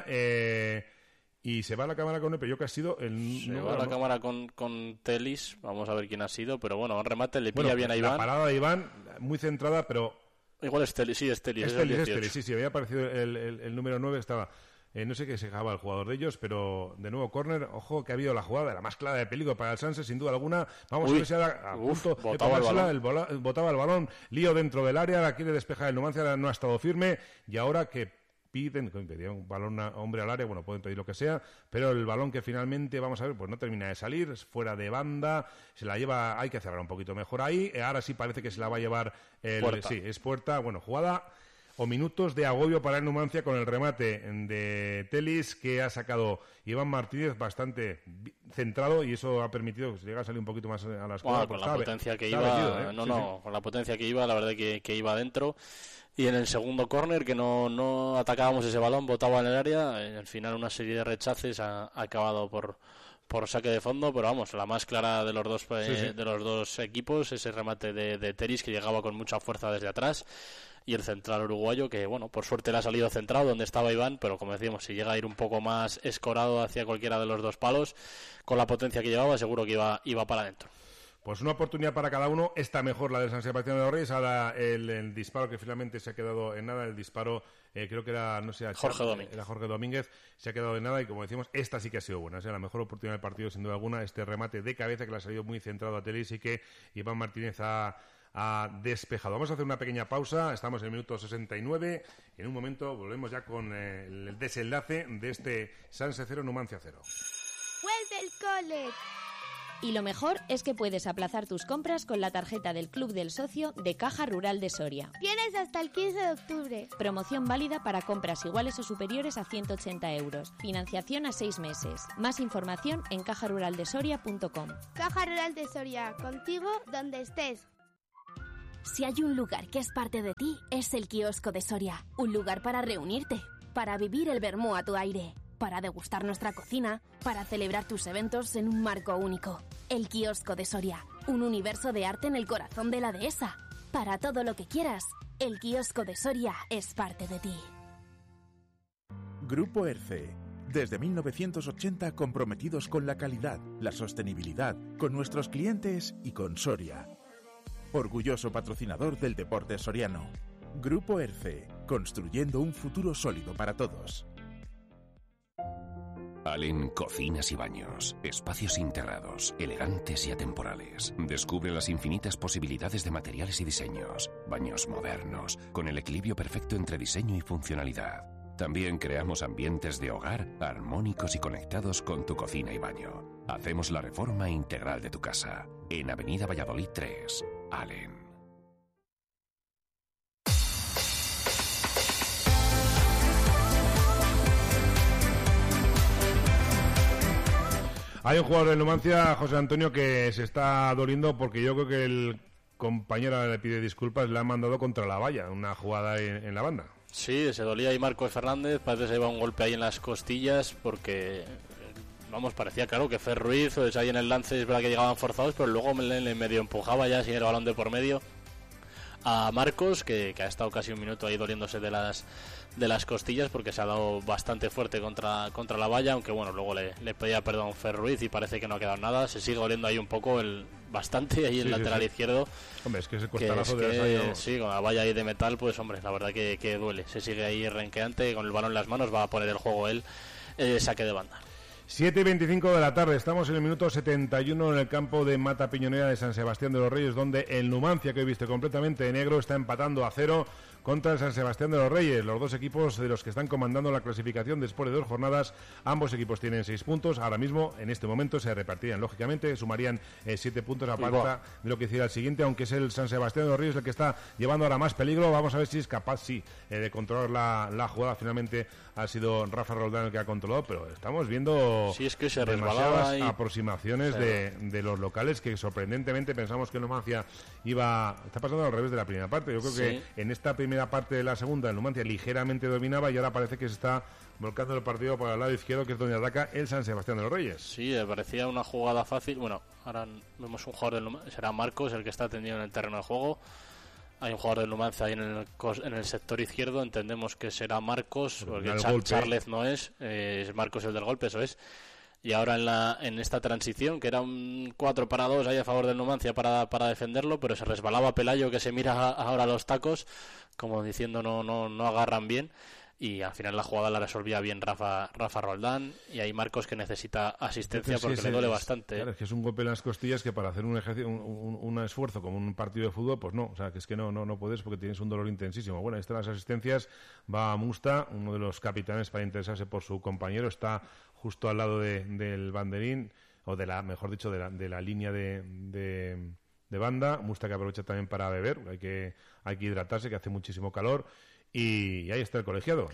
Y se va la cámara con él, pero yo que ha sido la cámara con Telis, vamos a ver quién ha sido, pero bueno, un remate le pilla bien a Iván. La parada de Iván, muy centrada, pero... Igual es Telis, sí, es Telis. Sí, había aparecido el número 9, estaba... no sé qué se dejaba el jugador de ellos, pero de nuevo córner, ojo que ha habido la jugada, la más clara de peligro para el Sanse, sin duda alguna. Vamos a ver si ahora a punto de tomársela, botaba el balón, lío dentro del área, la quiere despejar el Numancia, no ha estado firme, y ahora que pedía un balón a hombre al área, bueno, pueden pedir lo que sea, pero el balón que finalmente, vamos a ver, pues no termina de salir, es fuera de banda, se la lleva, hay que cerrar un poquito mejor ahí, ahora sí parece que se la va a llevar Puerta. Sí, es Puerta, bueno, jugada o minutos de agobio para el Numancia con el remate de Telis, que ha sacado Iván Martínez bastante centrado, y eso ha permitido que se llegue a salir un poquito más a la escuadra. Con la potencia que iba, con la potencia que iba, la verdad que iba adentro. Y en el segundo córner, que no atacábamos ese balón, botaba en el área, al final una serie de rechaces ha acabado por saque de fondo, pero vamos, la más clara de los dos equipos, ese remate de Telis, que llegaba con mucha fuerza desde atrás, y el central uruguayo, que bueno, por suerte le ha salido centrado donde estaba Iván, pero como decíamos, si llega a ir un poco más escorado hacia cualquiera de los dos palos, con la potencia que llevaba, seguro que iba para adentro. Pues una oportunidad para cada uno, está mejor la del San Sebastián de los Reyes, ahora el disparo que finalmente se ha quedado en nada, el disparo creo que era, no sé, Jorge Domínguez, se ha quedado en nada, y como decimos, esta sí que ha sido buena, la mejor oportunidad del partido sin duda alguna, este remate de cabeza que le ha salido muy centrado a Telis y que Iván Martínez ha despejado. Vamos a hacer una pequeña pausa, estamos en el minuto 69, y en un momento volvemos ya con el desenlace de este Sanse 0, Numancia 0. ¡Vuelve el cole! Y lo mejor es que puedes aplazar tus compras con la tarjeta del Club del Socio de Caja Rural de Soria. Tienes hasta el 15 de octubre. Promoción válida para compras iguales o superiores a 180 euros. Financiación a 6 meses. Más información en cajaruraldesoria.com. Caja Rural de Soria, contigo donde estés. Si hay un lugar que es parte de ti, es el Kiosco de Soria. Un lugar para reunirte, para vivir el vermú a tu aire, para degustar nuestra cocina, para celebrar tus eventos en un marco único. El Kiosco de Soria, un universo de arte en el corazón de la dehesa. Para todo lo que quieras, el Kiosco de Soria es parte de ti. Grupo ERCE. Desde 1980 comprometidos con la calidad, la sostenibilidad, con nuestros clientes y con Soria. Orgulloso patrocinador del deporte soriano. Grupo ERCE, construyendo un futuro sólido para todos. Allen Cocinas y Baños. Espacios integrados, elegantes y atemporales. Descubre las infinitas posibilidades de materiales y diseños. Baños modernos, con el equilibrio perfecto entre diseño y funcionalidad. También creamos ambientes de hogar armónicos y conectados con tu cocina y baño. Hacemos la reforma integral de tu casa. En Avenida Valladolid 3, Allen. Hay un jugador del Numancia, José Antonio, que se está doliendo porque yo creo que el compañero le pide disculpas, le ha mandado contra la valla, una jugada en la banda. Sí, se dolía ahí Marcos Fernández, parece que se lleva un golpe ahí en las costillas porque, vamos, parecía claro que Fer Ruiz, pues ahí en el lance es verdad que llegaban forzados, pero luego le medio empujaba ya sin el balón de por medio a Marcos, que ha estado casi un minuto ahí doliéndose de las costillas porque se ha dado bastante fuerte contra la valla, aunque bueno, luego le pedía perdón Fer Ruiz y parece que no ha quedado nada, se sigue doliendo ahí un poco bastante ahí el lateral izquierdo. Hombre, es que ese costalazo de año... Sí, con la valla ahí de metal, pues hombre, la verdad que duele, se sigue ahí renqueante, con el balón en las manos va a poner el juego él, saque de banda. 7:25 de la tarde, estamos en el minuto 71 en el campo de Mata Piñonera de San Sebastián de los Reyes, donde el Numancia, que hoy viste completamente de negro, está empatando a 0 contra el San Sebastián de los Reyes. Los dos equipos de los que están comandando la clasificación después de 2 jornadas, ambos equipos tienen 6 puntos. Ahora mismo, en este momento, se repartirían, lógicamente, sumarían 7 puntos aparte de lo que hiciera el siguiente, aunque es el San Sebastián de los Reyes el que está llevando ahora más peligro. Vamos a ver si es capaz, de controlar la jugada. Finalmente ha sido Rafa Roldán el que ha controlado, pero estamos viendo es que se demasiadas aproximaciones de los locales, que sorprendentemente pensamos que el Numancia está pasando al revés de la primera parte. Yo creo que en esta primera parte de la segunda el Numancia ligeramente dominaba y ahora parece que se está volcando el partido para el lado izquierdo, que es donde ataca el San Sebastián de los Reyes. Sí, parecía una jugada fácil. Bueno, ahora vemos un jugador del Numancia, será Marcos el que está tendido en el terreno de juego. Hay un jugador del Numancia ahí en el sector izquierdo, entendemos que será Marcos, porque Charles no es Marcos el del golpe, eso es. Y ahora en esta transición, que era un 4-2 ahí a favor del Numancia para defenderlo, pero se resbalaba Pelayo, que se mira ahora los tacos, como diciendo no agarran bien. Y al final la jugada la resolvía bien Rafa Roldán, y hay Marcos que necesita asistencia porque le duele bastante. Claro, es que es un golpe en las costillas que para hacer un ejercicio, un esfuerzo como un partido de fútbol, pues no, o sea, que es que no puedes porque tienes un dolor intensísimo. Bueno, ahí están las asistencias, va a Musta, uno de los capitanes para interesarse por su compañero, está justo al lado del banderín, o mejor dicho, de la línea de banda. Musta que aprovecha también para beber, hay que hidratarse, que hace muchísimo calor. Y ahí está el colegiado,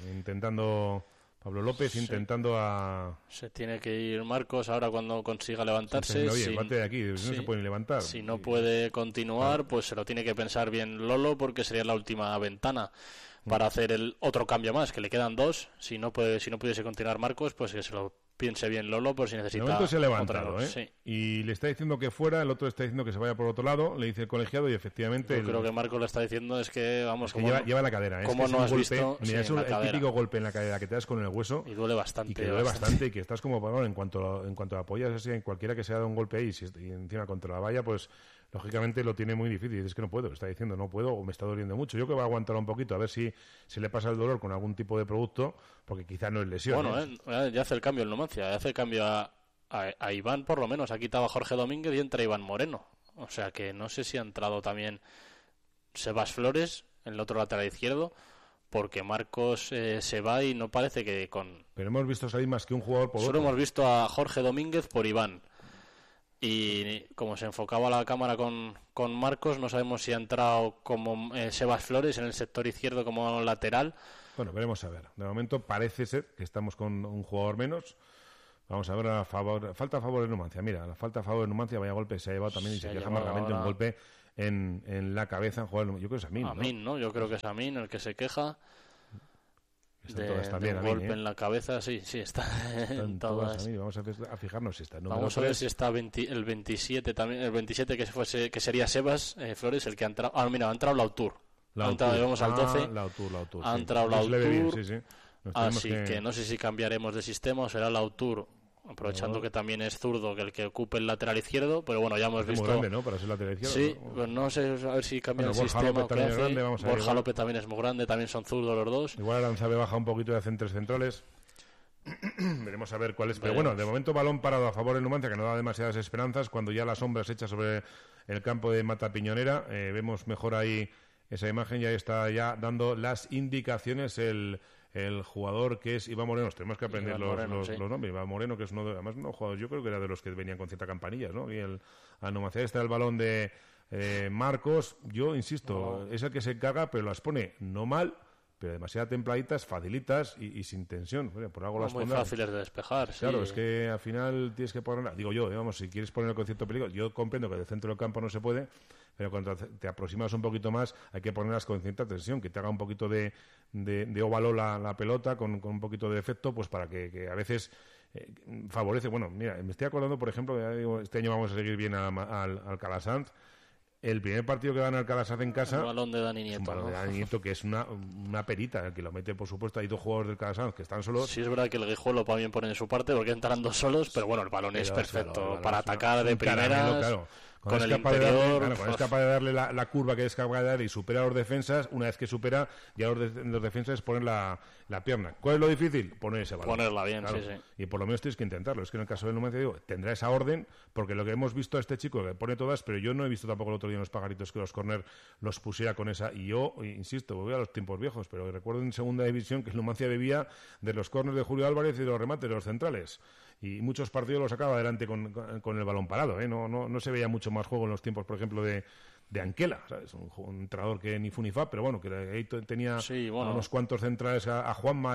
Pablo López intentando Se tiene que ir Marcos ahora cuando consiga levantarse. Levante de aquí, no se puede ni levantar. Si no puede continuar, pues se lo tiene que pensar bien Lolo, porque sería la última ventana para hacer el otro cambio más, que le quedan 2. Si no pudiese continuar Marcos, pues que se lo piense bien Lolo por si necesita. De momento se ha levantado, y le está diciendo que fuera, el otro está diciendo que se vaya por otro lado, le dice el colegiado, y efectivamente yo creo que Marcos le está diciendo es que vamos, como lleva la cadera, como no has visto, es el típico golpe en la cadera que te das con el hueso y duele bastante, y que estás como en cuanto apoyas así, en cualquiera que se ha dado un golpe ahí y encima contra la valla, pues lógicamente lo tiene muy difícil. Dices que no puedo, está diciendo no puedo o me está doliendo mucho. Yo creo que va a aguantar un poquito a ver si se le pasa el dolor con algún tipo de producto, porque quizá no es lesión. Bueno, ya hace el cambio el Numancia, ya hace el cambio a Iván, por lo menos. Ha quitado a Jorge Domínguez y entra Iván Moreno. O sea que no sé si ha entrado también Sebas Flores en el otro lateral izquierdo, porque Marcos se va y no parece que con... Pero hemos visto salir más que un jugador por Solo otro. Hemos visto a Jorge Domínguez por Iván. Y como se enfocaba la cámara con Marcos, no sabemos si ha entrado como Sebas Flores en el sector izquierdo como lateral. Bueno, veremos a ver. De momento parece ser que estamos con un jugador menos. Vamos a ver falta a favor de Numancia. Mira, la falta a favor de Numancia, vaya golpe se ha llevado también y se queja amargamente un golpe en la cabeza. Yo creo que es Amin, ¿no? Yo creo que es Amin el que se queja. De un golpe en la cabeza, sí, está en todas. Vamos a fijarnos si está. Vamos a ver si está el 27 también, el 27 que sería Sebas Flores el que ha entrado. Ah, mira, ha entrado Lautur. Vamos al 12. Lautur, ha entrado Lautur. Sí. Así que no sé si cambiaremos de sistema o será Lautur, aprovechando que también es zurdo, que el que ocupe el lateral izquierdo, pero bueno, ya hemos visto... Es muy grande, ¿no?, para ser lateral izquierdo. Sí, pues no sé, a ver si cambia el sistema. Borja López también es muy grande, también son zurdos los dos. Igual Aranzabe baja un poquito de centros centrales. Veremos a ver cuál es. Pero bueno, de momento balón parado a favor del Numancia, que no da demasiadas esperanzas. Cuando ya la sombra se echa sobre el campo de Mata Piñonera, vemos mejor ahí esa imagen, ya está ya dando las indicaciones el jugador que es Iván Moreno. Tenemos que aprender los nombres. Iván Moreno, que es uno de, además no jugadores, yo creo que era de los que venían con cierta campanilla, ¿no? Y al Numancia está el balón de Marcos. Yo insisto, es el que se encarga, pero las pone no mal, pero demasiado templaditas, facilitas y sin tensión. Por algo las muy pondrán. Fáciles de despejar. Claro, sí. Es que al final tienes que poner, digo yo, digamos, si quieres ponerlo con cierto peligro, yo comprendo que del centro del campo no se puede, pero cuando te aproximas un poquito más hay que ponerlas con cierta tensión, que te haga un poquito de óvalo la pelota con un poquito de efecto, pues para que a veces favorece. Bueno, mira, me estoy acordando, por ejemplo, ya digo, este año vamos a seguir bien al Calasanz. El primer partido que gana el Calasanz en casa... Un balón de Dani Nieto. Un balón de Dani Nieto, que es una perita, el que lo mete, por supuesto. Hay dos jugadores del Calasanz que están solos. Sí, es verdad que el Guijuelo también pone en su parte, porque entran dos solos, pero bueno, el balón es perfecto para atacar de primeras, claro. con el interior... Es capaz de darle la curva que es capaz de dar y supera a los defensas. Una vez que supera, ya los defensas ponen la pierna. ¿Cuál es lo difícil? Poner ese balón. Ponerla bien, claro. sí. Y por lo menos tienes que intentarlo. Es que en el caso del Numancia, digo, tendrá esa orden, porque lo que hemos visto a este chico, que pone todas, pero yo no he visto tampoco el otro día en los pagaritos que los córner los pusiera con esa. Y yo, insisto, voy a los tiempos viejos, pero recuerdo en segunda división que el Numancia bebía de los córners de Julio Álvarez y de los remates de los centrales. Y muchos partidos los sacaba adelante con el balón parado, ¿eh? No se veía mucho más juego en los tiempos, por ejemplo, de Anquela, ¿sabes? Un entrenador que ni fu ni fa, pero bueno, que ahí tenía unos cuantos centrales a Juanma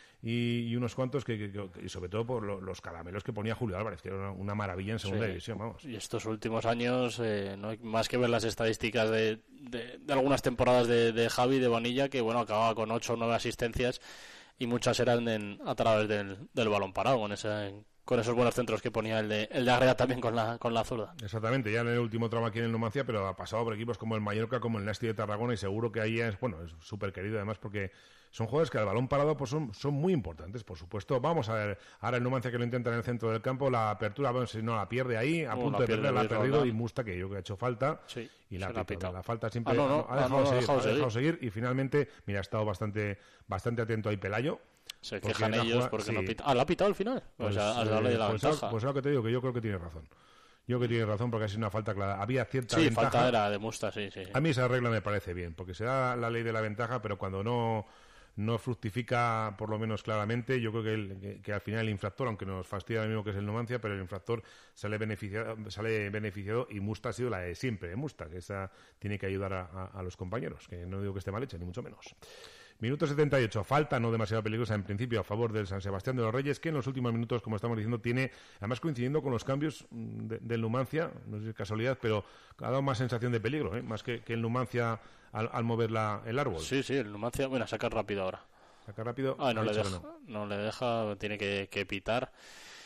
y unos cuantos y sobre todo por los caramelos que ponía Julio Álvarez, que era una maravilla en segunda división, vamos. Y estos últimos años, no hay más que ver las estadísticas de algunas temporadas de Javi, de Bonilla, que bueno, acababa con 8 o 9 asistencias y muchas eran a través del balón parado, con esos buenos centros que ponía el de Agreda también con la zurda. Exactamente, ya en el último tramo aquí en el Numancia, pero ha pasado por equipos como el Mallorca, como el Nasti de Tarragona, y seguro que ahí es súper querido además, porque son jugadores que al balón parado pues son muy importantes, por supuesto. Vamos a ver, ahora el Numancia que lo intenta en el centro del campo, la apertura, bueno, si no la pierde ahí, a punto de perder, la ha perdido, y Musta, que yo creo que ha hecho falta, y la falta siempre ha dejado seguir, y finalmente, mira, ha estado bastante atento ahí Pelayo. Se quejan ellos porque no pita. ¿La ha pitado al final? Pues darle la ventaja. Pues es lo que te digo, que yo creo que tiene razón. Porque ha sido una falta clara. Había cierta ventaja. Sí, falta era de Musta, sí. A mí esa regla me parece bien, porque se da la ley de la ventaja, pero cuando no fructifica por lo menos claramente, yo creo que al final el infractor, aunque nos fastidia lo mismo que es el Numancia, pero el infractor sale beneficiado, y Musta ha sido la de siempre, Musta, que esa tiene que ayudar a los compañeros, que no digo que esté mal hecha, ni mucho menos. Minuto 78, falta no demasiado peligrosa en principio a favor del San Sebastián de los Reyes, que en los últimos minutos, como estamos diciendo, tiene, además coincidiendo con los cambios del Numancia, no sé si es casualidad, pero ha dado más sensación de peligro, más que el Numancia al mover el árbol. Sí, el Numancia, bueno, saca rápido ahora. Saca rápido. No le deja, tiene que pitar.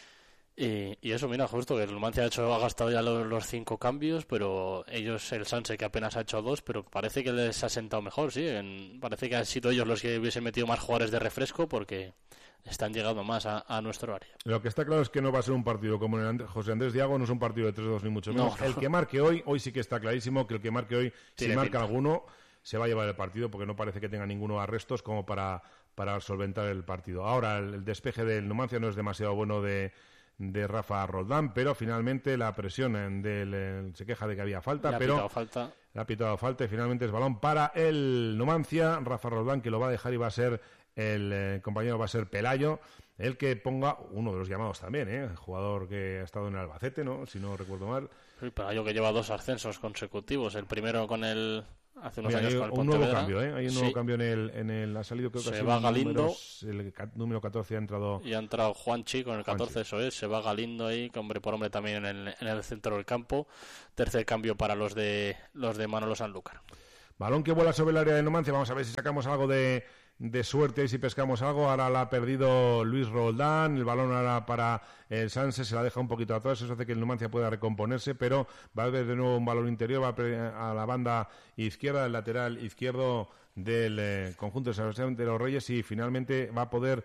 Y eso, mira, justo que el Numancia ha gastado ya los 5 cambios, pero ellos, el Sanse, que apenas ha hecho 2, pero parece que les ha sentado mejor, sí. Parece que han sido ellos los que hubiesen metido más jugadores de refresco, porque están llegando más a nuestro área. Lo que está claro es que no va a ser un partido como el José Andrés Diago, no es un partido de 3-2 ni mucho menos. El que marque hoy sí que está clarísimo que el que marque hoy, si marca alguno, se va a llevar el partido, porque no parece que tenga ninguno arrestos como para solventar el partido. Ahora, el despeje del Numancia no es demasiado bueno de Rafa Roldán, pero finalmente la presión se queja de que había falta, le ha pitado falta y finalmente es balón para el Numancia. Rafa Roldán, que lo va a dejar, y va a ser el compañero, va a ser Pelayo, el que ponga uno de los llamados también, el jugador que ha estado en el Albacete, ¿no? Si no recuerdo mal. Sí, Pelayo, que lleva 2 ascensos consecutivos, el primero con hace unos años con el un Pontevedra. Nuevo cambio, hay un nuevo cambio ha salido, creo que se va Galindo, el número 14 ha entrado. Y ha entrado Juanchi con el 14, eso es, se va Galindo ahí, que hombre por hombre también en el centro del campo. Tercer cambio para los de Manolo Sanlúcar. Balón que vuela sobre el área de Numancia, vamos a ver si sacamos algo de suerte y si pescamos algo. Ahora la ha perdido Luis Roldán, el balón ahora para el Sanse, se la deja un poquito atrás, eso hace que el Numancia pueda recomponerse, pero va a haber de nuevo un balón interior, va a la banda izquierda, el lateral izquierdo del conjunto de San Sebastián de los Reyes, y finalmente va a poder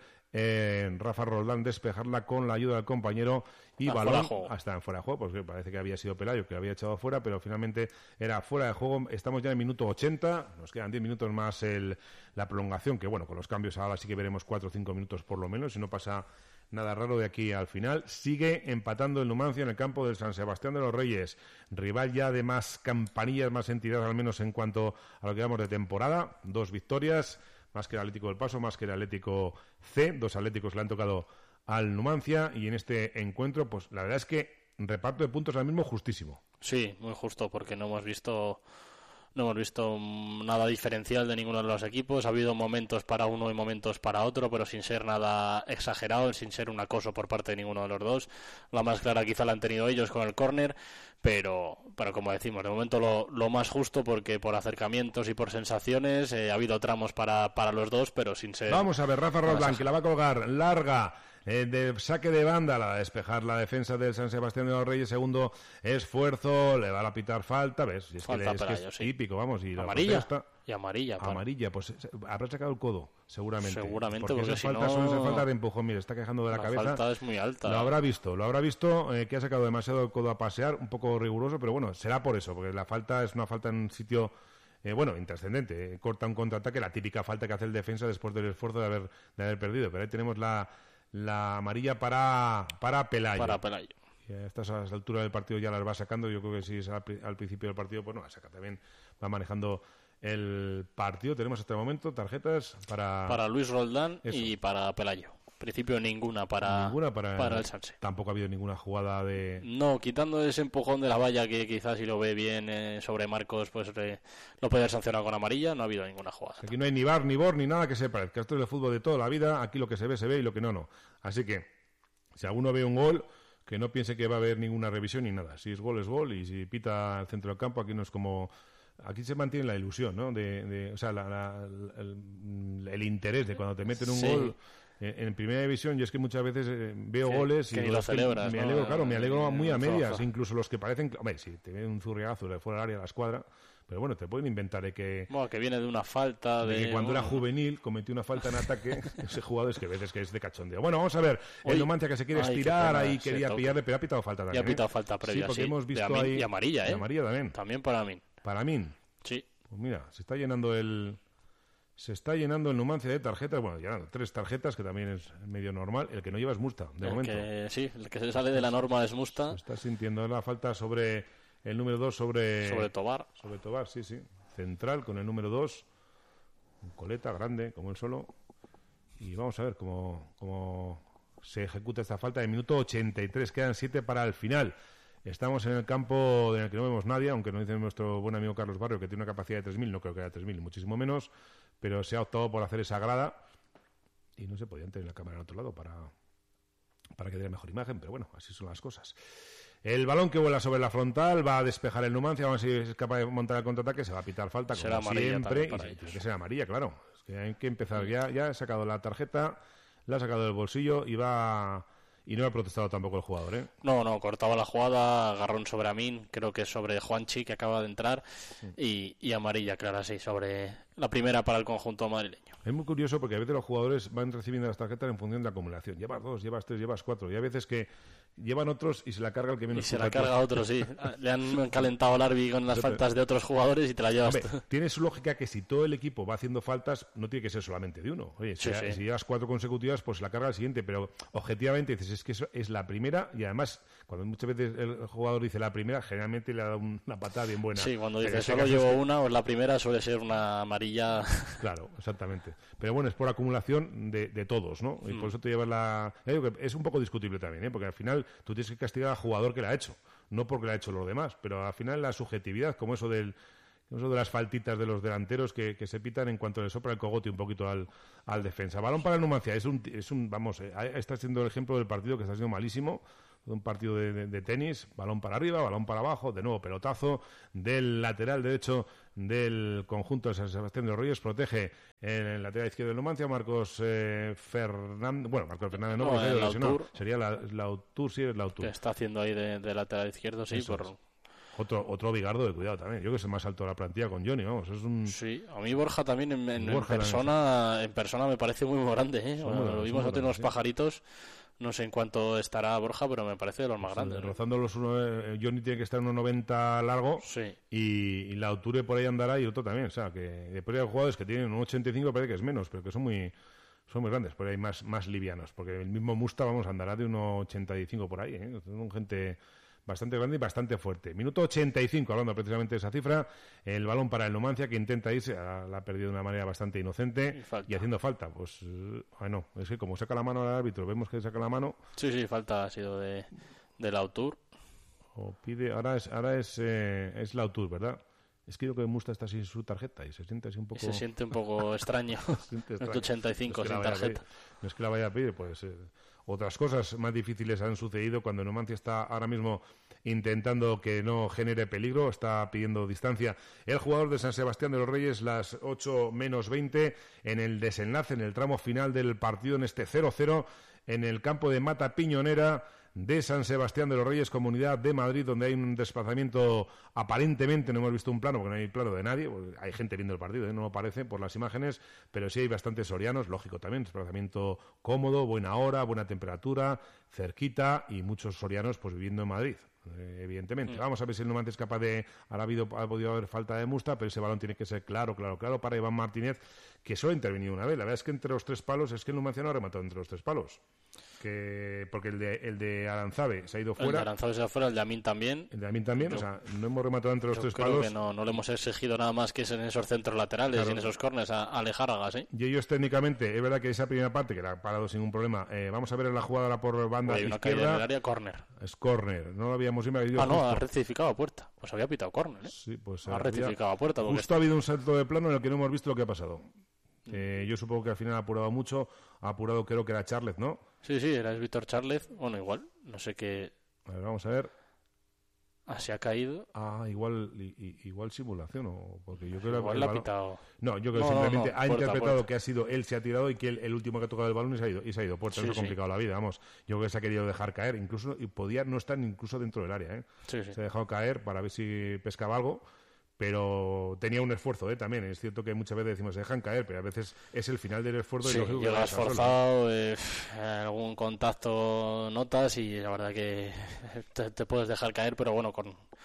Rafa Roldán despejarla con la ayuda del compañero, y balón hasta en fuera de juego, porque parece que había sido Pelayo que lo había echado fuera, pero finalmente era fuera de juego. Estamos ya en minuto 80, nos quedan 10 minutos más la prolongación, que bueno, con los cambios ahora sí que veremos 4 o 5 minutos por lo menos, si no pasa nada raro de aquí al final. Sigue empatando el Numancia en el campo del San Sebastián de los Reyes, rival ya de más campanillas, más entidad, al menos en cuanto a lo que vamos de temporada. 2 victorias, más que el Atlético del Paso, más que el Atlético C. 2 Atléticos le han tocado al Numancia, y en este encuentro, pues la verdad es que reparto de puntos ahora mismo justísimo. Sí, muy justo, porque no hemos visto No hemos visto nada diferencial de ninguno de los equipos. Ha habido momentos para uno y momentos para otro, pero sin ser nada exagerado, sin ser un acoso por parte de ninguno de los dos. La más clara quizá la han tenido ellos con el córner, pero como decimos, de momento lo más justo, porque por acercamientos y por sensaciones ha habido tramos para los dos, pero sin ser... Vamos a ver, Rafa Roldán, que la va a colgar larga. De saque de banda, la despejar la defensa del San Sebastián de los Reyes. Segundo esfuerzo, le va a pitar falta, ¿ves? Es falta, que es sí. típico, vamos. Y amarilla. La y amarilla. Amarilla, pues habrá sacado el codo, seguramente. Porque esas si faltas no... son esas faltas de empujón. Mire, está quejando de la cabeza. La falta es muy alta. Lo habrá visto, que ha sacado demasiado el codo a pasear, un poco riguroso, pero bueno, será por eso, porque la falta es una falta en un sitio... intrascendente, corta un contraataque, la típica falta que hace el defensa después del esfuerzo de haber perdido. Pero ahí tenemos la amarilla para Pelayo. Para Pelayo. Y a estas alturas del partido ya las va sacando. Yo creo que si es al principio del partido, pues no, la saca también. Va manejando el partido. Tenemos hasta el momento tarjetas para Luis Roldán y para Pelayo. En principio ninguna para el Sanse. Tampoco ha habido ninguna jugada de... No, quitando ese empujón de la valla que quizás si lo ve bien sobre Marcos, pues lo puede haber sancionado con amarilla. No ha habido ninguna jugada. Aquí no hay ni bar, ni bor, ni nada que se parezca. Esto es el fútbol de toda la vida. Aquí lo que se ve y lo que no. Así que, si alguno ve un gol, que no piense que va a haber ninguna revisión ni nada. Si es gol, y si pita al centro del campo, aquí no es como... Aquí se mantiene la ilusión, ¿no? O sea, el interés de cuando te meten un gol... En primera división, yo es que muchas veces veo goles y ni lo celebras, me alegro muy a medias, incluso los que parecen... Hombre, si te ven un zurriagazo de fuera del área de la escuadra, pero bueno, te pueden inventar que viene de una falta de que cuando era juvenil cometió una falta en ataque ese jugador, es que veces que es de cachondeo. Bueno, vamos a ver, el Numancia que se quiere estirar, ahí quería pillarle, pero ha pitado falta también. Y ha pitado falta previa, porque hemos visto ahí... Y amarilla, Y amarilla también. También para mí. ¿Para mí? Sí. Pues mira, se está llenando el Numancia de tarjetas. Bueno, ya 3 tarjetas, que también es medio normal. El que no lleva es Musta, de momento. El que se sale de la norma es Musta. Se está sintiendo la falta sobre el número 2, sobre Tobar. Sobre Tobar, sí. Central con el número 2. Un coleta grande, como él solo. Y vamos a ver cómo se ejecuta esta falta. En minuto 83, quedan 7 para el final. Estamos en el campo en el que no vemos nadie, aunque nos dice nuestro buen amigo Carlos Barrio que tiene una capacidad de 3.000, no creo que haya 3.000, muchísimo menos, pero se ha optado por hacer esa grada y no se podían tener la cámara en otro lado para que dé mejor imagen, pero bueno, así son las cosas. El balón que vuela sobre la frontal va a despejar el Numancia, vamos a ver si es capaz de montar el contraataque, se va a pitar falta como siempre, y tiene que ser amarilla, claro. Es que hay que empezar, ya ha sacado la tarjeta, la ha sacado del bolsillo y no ha protestado tampoco el jugador, ¿eh? No, cortaba la jugada, agarrón sobre Amin, creo que sobre Juanchi, que acaba de entrar, y amarilla, claro, sí, sobre la primera para el conjunto madrileño. Es muy curioso porque a veces los jugadores van recibiendo las tarjetas en función de la acumulación. Llevas 2, llevas 3, llevas 4, y a veces que llevan otros y se la carga el que menos. Y se la carga otro, sí. Le han calentado al árbitro con las faltas de otros jugadores y te la llevas. Hombre, tiene su lógica que si todo el equipo va haciendo faltas, no tiene que ser solamente de uno. Oye, si llevas 4 consecutivas, pues la carga al siguiente, pero objetivamente dices, es que eso es la primera, y además, cuando muchas veces el jugador dice la primera, generalmente le ha dado una patada bien buena. Sí, cuando dice solo llevo una, o la primera suele ser una amarilla. Claro, exactamente. Pero bueno, es por acumulación de todos, ¿no? Y por eso te llevas la... Es un poco discutible también, ¿eh? Porque al final tú tienes que castigar al jugador que la ha hecho, no porque la ha hecho los demás, pero al final la subjetividad, como eso de las faltitas de los delanteros que se pitan en cuanto le sopla el cogote un poquito al defensa. Balón para el Numancia, está siendo el ejemplo del partido que está siendo malísimo, un partido de tenis, balón para arriba, balón para abajo, de nuevo pelotazo del lateral derecho del conjunto de San Sebastián de los Reyes, protege en el lateral izquierdo del Numancia, Marcos Fernández, Marcos Fernández no, porque lesionado, sería Lautur, sí, es Lautur. Que está haciendo ahí de lateral izquierdo, sí, por... Otro Bigardo de cuidado también. Yo que es el más alto de la plantilla con Johnny, vamos. Sí, a mí Borja también en persona me parece muy grande, ¿eh? Lo vimos nosotros en los pajaritos. No sé en cuánto estará Borja, pero me parece de los más grandes. Rozando los Johnny tiene que estar en 1,90 largo, sí. Y la Auture por ahí andará y otro también. O sea, que después hay jugadores que tienen 1,85, parece que es menos, pero que son muy grandes. Por ahí más livianos, porque el mismo Musta, andará de 1,85 por ahí, ¿eh? Son gente bastante grande y bastante fuerte. Minuto 85, hablando precisamente de esa cifra, el balón para el Numancia, que intenta irse, la ha perdido de una manera bastante inocente y haciendo falta. Pues bueno, es que como saca la mano al árbitro, vemos que saca la mano. Sí, falta ha sido de Lautur. O pide, ahora es Lautur, ¿verdad? Es que yo creo que Musta está sin su tarjeta y se siente así un poco... Se siente un poco extraño. El 85 sin tarjeta. No es que la vaya a pedir, pues otras cosas más difíciles han sucedido cuando Numancia está ahora mismo intentando que no genere peligro, está pidiendo distancia. El jugador de San Sebastián de los Reyes, las 8 menos 20, en el desenlace, en el tramo final del partido, en este 0-0, en el campo de Mata Piñonera de San Sebastián de los Reyes, Comunidad de Madrid, donde hay un desplazamiento, aparentemente no hemos visto un plano, porque no hay plano de nadie, hay gente viendo el partido, no lo parece por las imágenes, pero sí hay bastantes sorianos, lógico también, desplazamiento cómodo, buena hora, buena temperatura, cerquita, y muchos sorianos pues viviendo en Madrid. Evidentemente. Vamos a ver si el Numancia es capaz de... Ahora ha podido haber falta de Musta, pero ese balón tiene que ser claro para Iván Martínez, que solo ha intervenido una vez. La verdad es que entre los 3 palos, es que el Numancia no ha rematado entre los 3 palos. Porque el de Aranzabe se ha ido fuera. El de Aranzabe se ha ido fuera, el de Amin también. El de Amin también, o sea, no hemos rematado entre los 3 palos. Creo que no le hemos exigido nada más que en esos centros laterales, claro, y en esos córners a Alejárraga, ¿sí? Y ellos técnicamente, es verdad que esa primera parte, que la ha parado sin ningún problema, vamos a ver en la jugada por banda izquierda. Una caída en el área, córner. Es córner, no lo habíamos imaginado. No, ha rectificado a puerta. Pues había pitado córner, ¿eh? Sí, pues ha rectificado a puerta. Justo ha habido un salto de plano en el que no hemos visto lo que ha pasado. Yo supongo que al final ha apurado mucho, creo que era Charles, ¿no? Sí, era Víctor Charles, bueno, igual, no sé qué... A ver, vamos a ver. Se ha caído. Igual simulación, o porque yo creo igual que la ha pitado. No, yo creo que simplemente ha interpretado que ha sido él, se ha tirado y que el último que ha tocado el balón y se ha ido. Puerta, eso ha complicado la vida, vamos. Yo creo que se ha querido dejar caer, incluso, y podía no estar incluso dentro del área, ¿eh? Se ha dejado caer para ver si pescaba algo. Pero tenía un esfuerzo, también. Es cierto que muchas veces decimos se dejan caer, pero a veces es el final del esfuerzo. Sí, y llegas forzado, algún contacto notas y la verdad que te puedes dejar caer, pero bueno,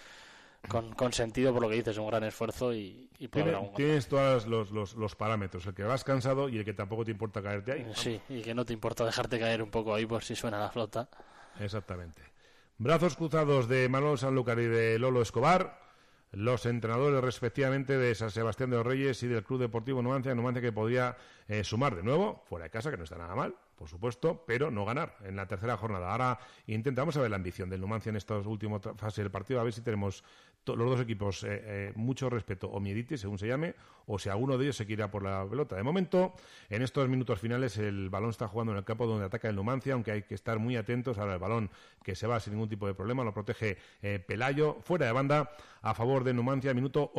con sentido por lo que dices, un gran esfuerzo y tienes todos los parámetros, el que vas cansado y el que tampoco te importa caerte ahí. Sí, y que no te importa dejarte caer un poco ahí por si suena la flota. Exactamente. Brazos cruzados de Manuel Sanlúcar y de Lolo Escobar, los entrenadores respectivamente de San Sebastián de los Reyes y del Club Deportivo Numancia que podría sumar de nuevo, fuera de casa, que no está nada mal, por supuesto, pero no ganar en la tercera jornada. Ahora intentamos saber la ambición del Numancia en esta última fase del partido, a ver si tenemos los dos equipos mucho respeto o miedite, según se llame, o si alguno de ellos se quiere ir por la pelota. De momento, en estos minutos finales, el balón está jugando en el campo donde ataca el Numancia, aunque hay que estar muy atentos. Ahora el balón que se va sin ningún tipo de problema, lo protege Pelayo, fuera de banda, a favor de Numancia, minuto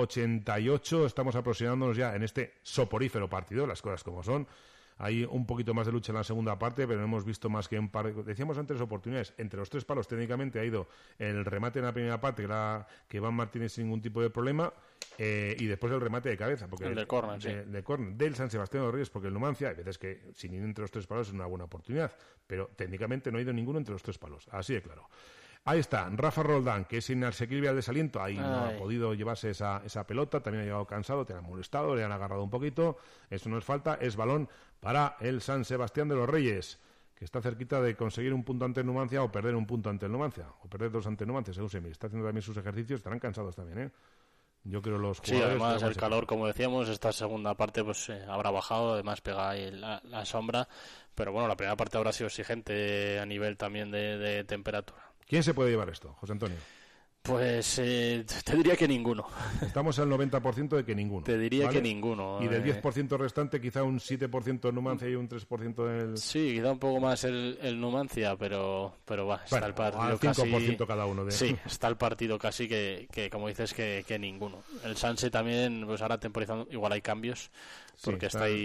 88. Estamos aproximándonos ya en este soporífero partido, las cosas como son. Hay un poquito más de lucha en la segunda parte, pero no hemos visto más que un par. Decíamos antes oportunidades. Entre los 3 palos técnicamente ha ido el remate en la primera parte, que Iván Martínez sin ningún tipo de problema, y después el remate de cabeza. Porque el de córner, de córner, del San Sebastián de los Reyes, porque el Numancia, hay veces que sin ir entre los 3 palos es una buena oportunidad, pero técnicamente no ha ido ninguno entre los 3 palos. Así de claro. Ahí está, Rafa Roldán, que es inasequible al desaliento, ahí no ha podido llevarse esa pelota, también ha llegado cansado, te han molestado, le han agarrado un poquito, eso no es falta, es balón para el San Sebastián de los Reyes, que está cerquita de conseguir un punto ante el Numancia o perder un punto ante el Numancia, o perder 2 ante el Numancia, según se mire. Está haciendo también sus ejercicios, estarán cansados también, Yo creo los jugadores... Sí, además el calor, como decíamos, esta segunda parte pues habrá bajado, además pega ahí la sombra, pero bueno, la primera parte habrá sido exigente a nivel también de temperatura. ¿Quién se puede llevar esto, José Antonio? Pues te diría que ninguno. Estamos al 90% de que ninguno. Te diría que ninguno. Y del 10% restante, quizá un 7% el Numancia y un 3% el... Sí, quizá un poco más el Numancia, pero va, está el partido al 5% casi... cada uno. Sí, está el partido casi que como dices, que ninguno. El Sanse también, pues ahora temporizando, igual hay cambios, porque está ahí